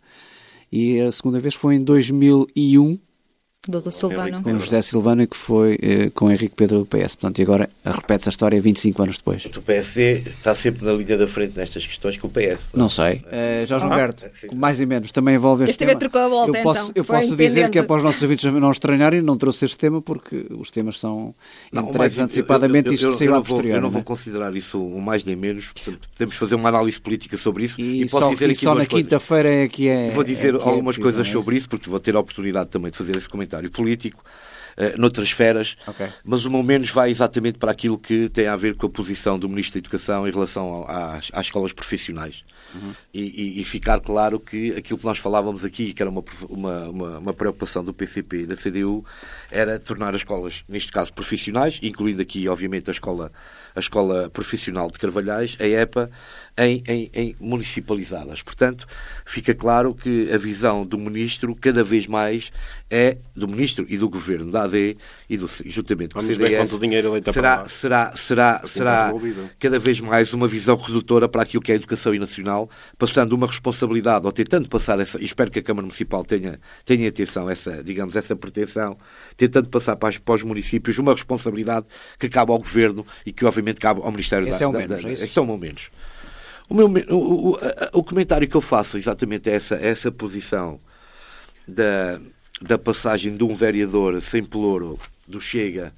E a segunda vez foi em dois mil e um, doutor Silvano. com José Silvano, que foi eh, com Henrique Pedro do P S. Portanto, e agora repete-se a história vinte e cinco anos depois. O P S D está sempre na linha da frente nestas questões com o P S. Não sei. Uh, Jorge Humberto, mais e menos, também envolve este Este também tema. trocou a volta, eu posso, então. eu Foi posso dizer independente. que é para os nossos ouvintes não estranharem, não trouxe este tema porque os temas são Não, entregues mas antecipadamente eu- e eu- eu- isto saiu eu a não vou- posterior. Eu não vou né? considerar isso o mais nem menos. Portanto, podemos fazer uma análise política sobre isso. E, E, posso só, dizer e aqui só duas na coisas. quinta-feira é que é. Vou dizer é que é algumas preciso, coisas não é sobre isso, porque vou ter a oportunidade também de fazer esse comentário político, eh, noutras esferas, Ok. mas o meu menos vai exatamente para aquilo que tem a ver com a posição do Ministro da Educação em relação ao- às, às escolas profissionais. Uhum. E, e- e ficar claro que aquilo que nós falávamos aqui, que era uma, uma, uma, uma preocupação do P C P e da C D U, era tornar as escolas, neste caso profissionais, incluindo aqui, obviamente, a escola, a escola profissional de Carvalhais, a EPA, em, em, em municipalizadas. Portanto, fica claro que a visão do Ministro, cada vez mais, é do Ministro e do Governo, da A D e, do, e juntamente com o Vamos C D S, ver quanto dinheiro ele está para será, lá. será, será, Assim será está resolvido. cada vez mais uma visão redutora para aquilo que é a educação nacional, passando uma responsabilidade, ou tentando passar essa, e espero que a Câmara Municipal tenha, tenha atenção, essa, digamos, essa pretensão, tentando passar para, as, para os municípios uma responsabilidade que cabe ao Governo e que obviamente cabe ao Ministério Esse da... é o da- menos, da- é isso? esse é o meu menos. O, meu, o, o, o- o comentário que eu faço exatamente é essa, essa posição da, da passagem de um vereador sem pelouro do Chega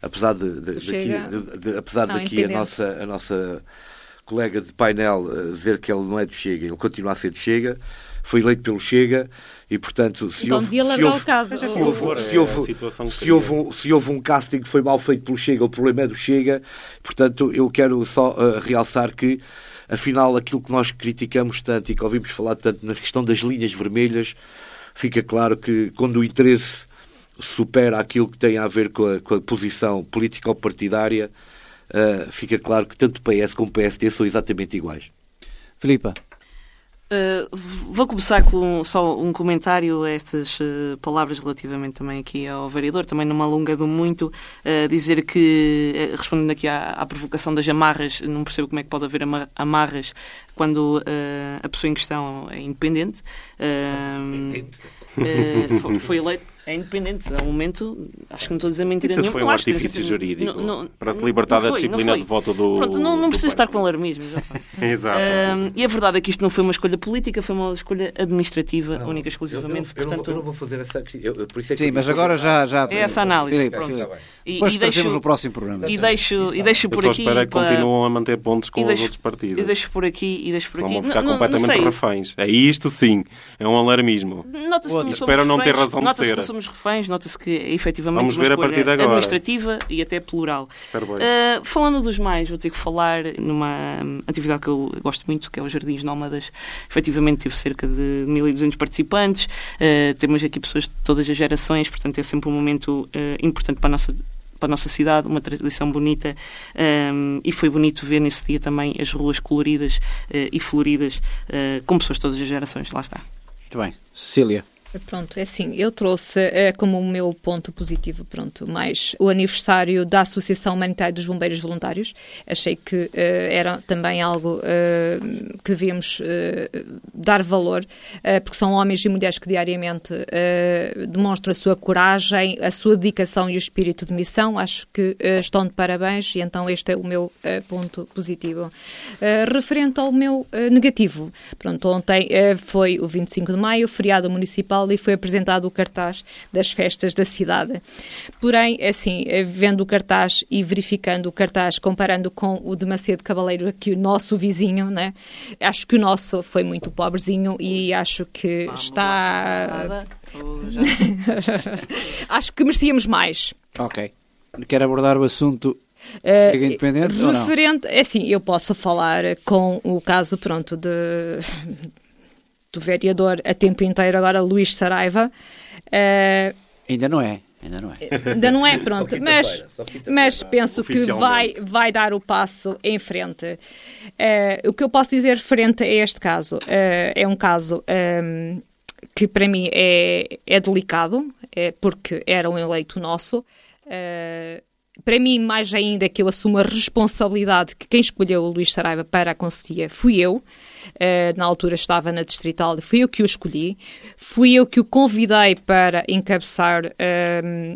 apesar de, de, Chega... daqui, de, de, apesar não, daqui a nossa, a nossa colega de painel dizer que ele não é do Chega, ele continua a ser do Chega, foi eleito pelo Chega e, portanto, se então houve... devia largar o caso. Se houve, se, houve, se, houve um, se houve um casting que foi mal feito pelo Chega, o problema é do Chega. Portanto, eu quero só uh, realçar que, afinal, aquilo que nós criticamos tanto e que ouvimos falar tanto na questão das linhas vermelhas, fica claro que quando o interesse supera aquilo que tem a ver com a, com a posição política ou partidária, uh, fica claro que tanto o P S como o P S D são exatamente iguais. Filipa. Uh, vou começar com só um comentário a estas uh, palavras relativamente também aqui ao vereador, também não me alongando muito, uh, dizer que, uh, respondendo aqui à, à provocação das amarras, não percebo como é que pode haver amarras quando uh, a pessoa em questão é independente. Uh, uh, foi, foi eleito. É independente, ao momento, acho que não estou a dizer mentira nenhuma. Isso foi um acho, artifício tem, jurídico não, não, para se libertar não foi, da disciplina de voto do... Pronto, não, não precisa estar com partido. alarmismo. Já foi. Exato. Um, e a verdade é que isto não foi uma escolha política, foi uma escolha administrativa, não, única e exclusivamente. Eu, eu, portanto, eu não vou fazer essa... Eu, por isso é que Sim, mas agora já, já... É essa análise. Filipe, pronto. Filipe. E, Depois e trazemos deixo, no próximo programa. E deixo, e deixo por eu só aqui... espero que para... continuem a manter pontos com deixo, os outros partidos. E deixo por aqui, e deixo por Senão aqui. vão ficar não, completamente não reféns. É isto sim, é um alarmismo. Nota-se que não Espero não ter razão de nota-se ser. que não somos reféns, nota-se que é efetivamente Vamos uma ver a escolha partir de agora. administrativa e até plural. Uh, falando dos mais, vou ter que falar numa atividade que eu gosto muito, que é os Jardins Nómadas. Efetivamente tive cerca de mil e duzentos participantes, uh, temos aqui pessoas de todas as gerações, portanto é sempre um momento uh, importante para a nossa para a nossa cidade, uma tradição bonita, um, e foi bonito ver nesse dia também as ruas coloridas uh, e floridas uh, com pessoas de todas as gerações. Lá está. Muito bem. Cecília. Pronto, é assim, eu trouxe é, como o meu ponto positivo, pronto, mais o aniversário da Associação Humanitária dos Bombeiros Voluntários. Achei que é, era também algo é, que devíamos é, dar valor, é, porque são homens e mulheres que diariamente é, demonstram a sua coragem, a sua dedicação e o espírito de missão. Acho que é, estão de parabéns e então este é o meu é, ponto positivo. É, referente ao meu é, negativo, pronto, ontem é, foi o vinte e cinco de maio, feriado municipal, e foi apresentado o cartaz das festas da cidade. Porém, assim, vendo o cartaz e verificando o cartaz, comparando com o de Macedo Cavaleiro, aqui o nosso vizinho, né? Acho que o nosso foi muito pobrezinho e acho que Vamos está... acho que merecíamos mais. Ok. Quer abordar o assunto... Uh, independente referente, é assim, eu posso falar com o caso, pronto, de... do vereador a tempo inteiro, agora Luís Saraiva. Uh, ainda não é, ainda não é. Ainda não é, pronto, mas, mas penso que vai, vai dar o passo em frente. Uh, o que eu posso dizer referente a este caso, uh, é um caso um, que para mim é, é delicado, é porque era um eleito nosso. Uh, Para mim, mais ainda que eu assumo a responsabilidade que quem escolheu o Luís Saraiva para a conselhia fui eu. Uh, na altura estava na Distrital e fui eu que o escolhi. Fui eu que o convidei para encabeçar uh,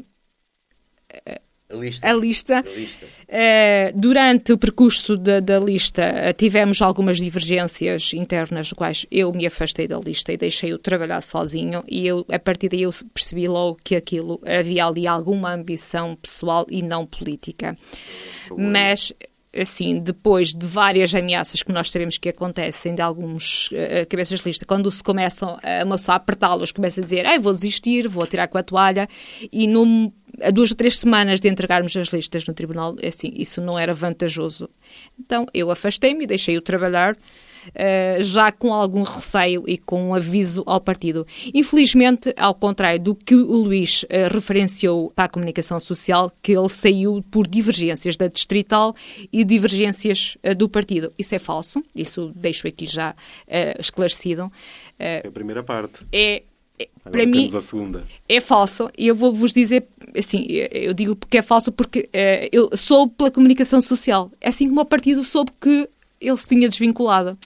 a lista. A lista. A lista. Uh, durante o percurso da, da lista uh, tivemos algumas divergências internas, quais eu me afastei da lista e deixei-o trabalhar sozinho, e eu, a partir daí eu percebi logo que aquilo havia ali alguma ambição pessoal e não política. Mas assim, depois de várias ameaças que nós sabemos que acontecem de alguns uh, cabeças de lista, quando se começam a uma só a apertá-los, começa a dizer, ah, vou desistir, vou tirar com a toalha, e num, a duas ou três semanas de entregarmos as listas no tribunal, assim, isso não era vantajoso. Então, eu afastei-me e deixei-o trabalhar, Uh, já com algum receio e com um aviso ao partido. Infelizmente, ao contrário do que o Luís uh, referenciou para a comunicação social, que ele saiu por divergências da Distrital e divergências uh, do partido. Isso é falso, isso deixo aqui já uh, esclarecido. Uh, é a primeira parte. É Agora para mim, a segunda. É falso, e eu vou-vos dizer, assim, eu digo porque é falso porque uh, eu soube pela comunicação social, é assim como o partido soube que ele se tinha desvinculado.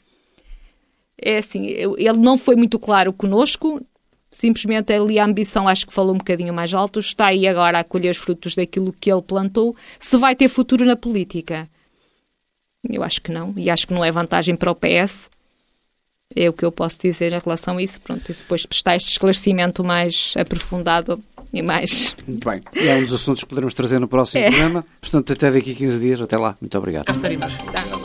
É assim, ele não foi muito claro connosco, simplesmente ali a ambição acho que falou um bocadinho mais alto, está aí agora a colher os frutos daquilo que ele plantou. Se vai ter futuro na política? Eu acho que não, e acho que não é vantagem para o P S, é o que eu posso dizer em relação a isso, pronto, e depois prestar este esclarecimento mais aprofundado, e mais. Muito bem. E é um dos assuntos que poderemos trazer no próximo É. programa. Portanto, até daqui a quinze dias. Até lá. Muito obrigado. Cá estaremos. Tá.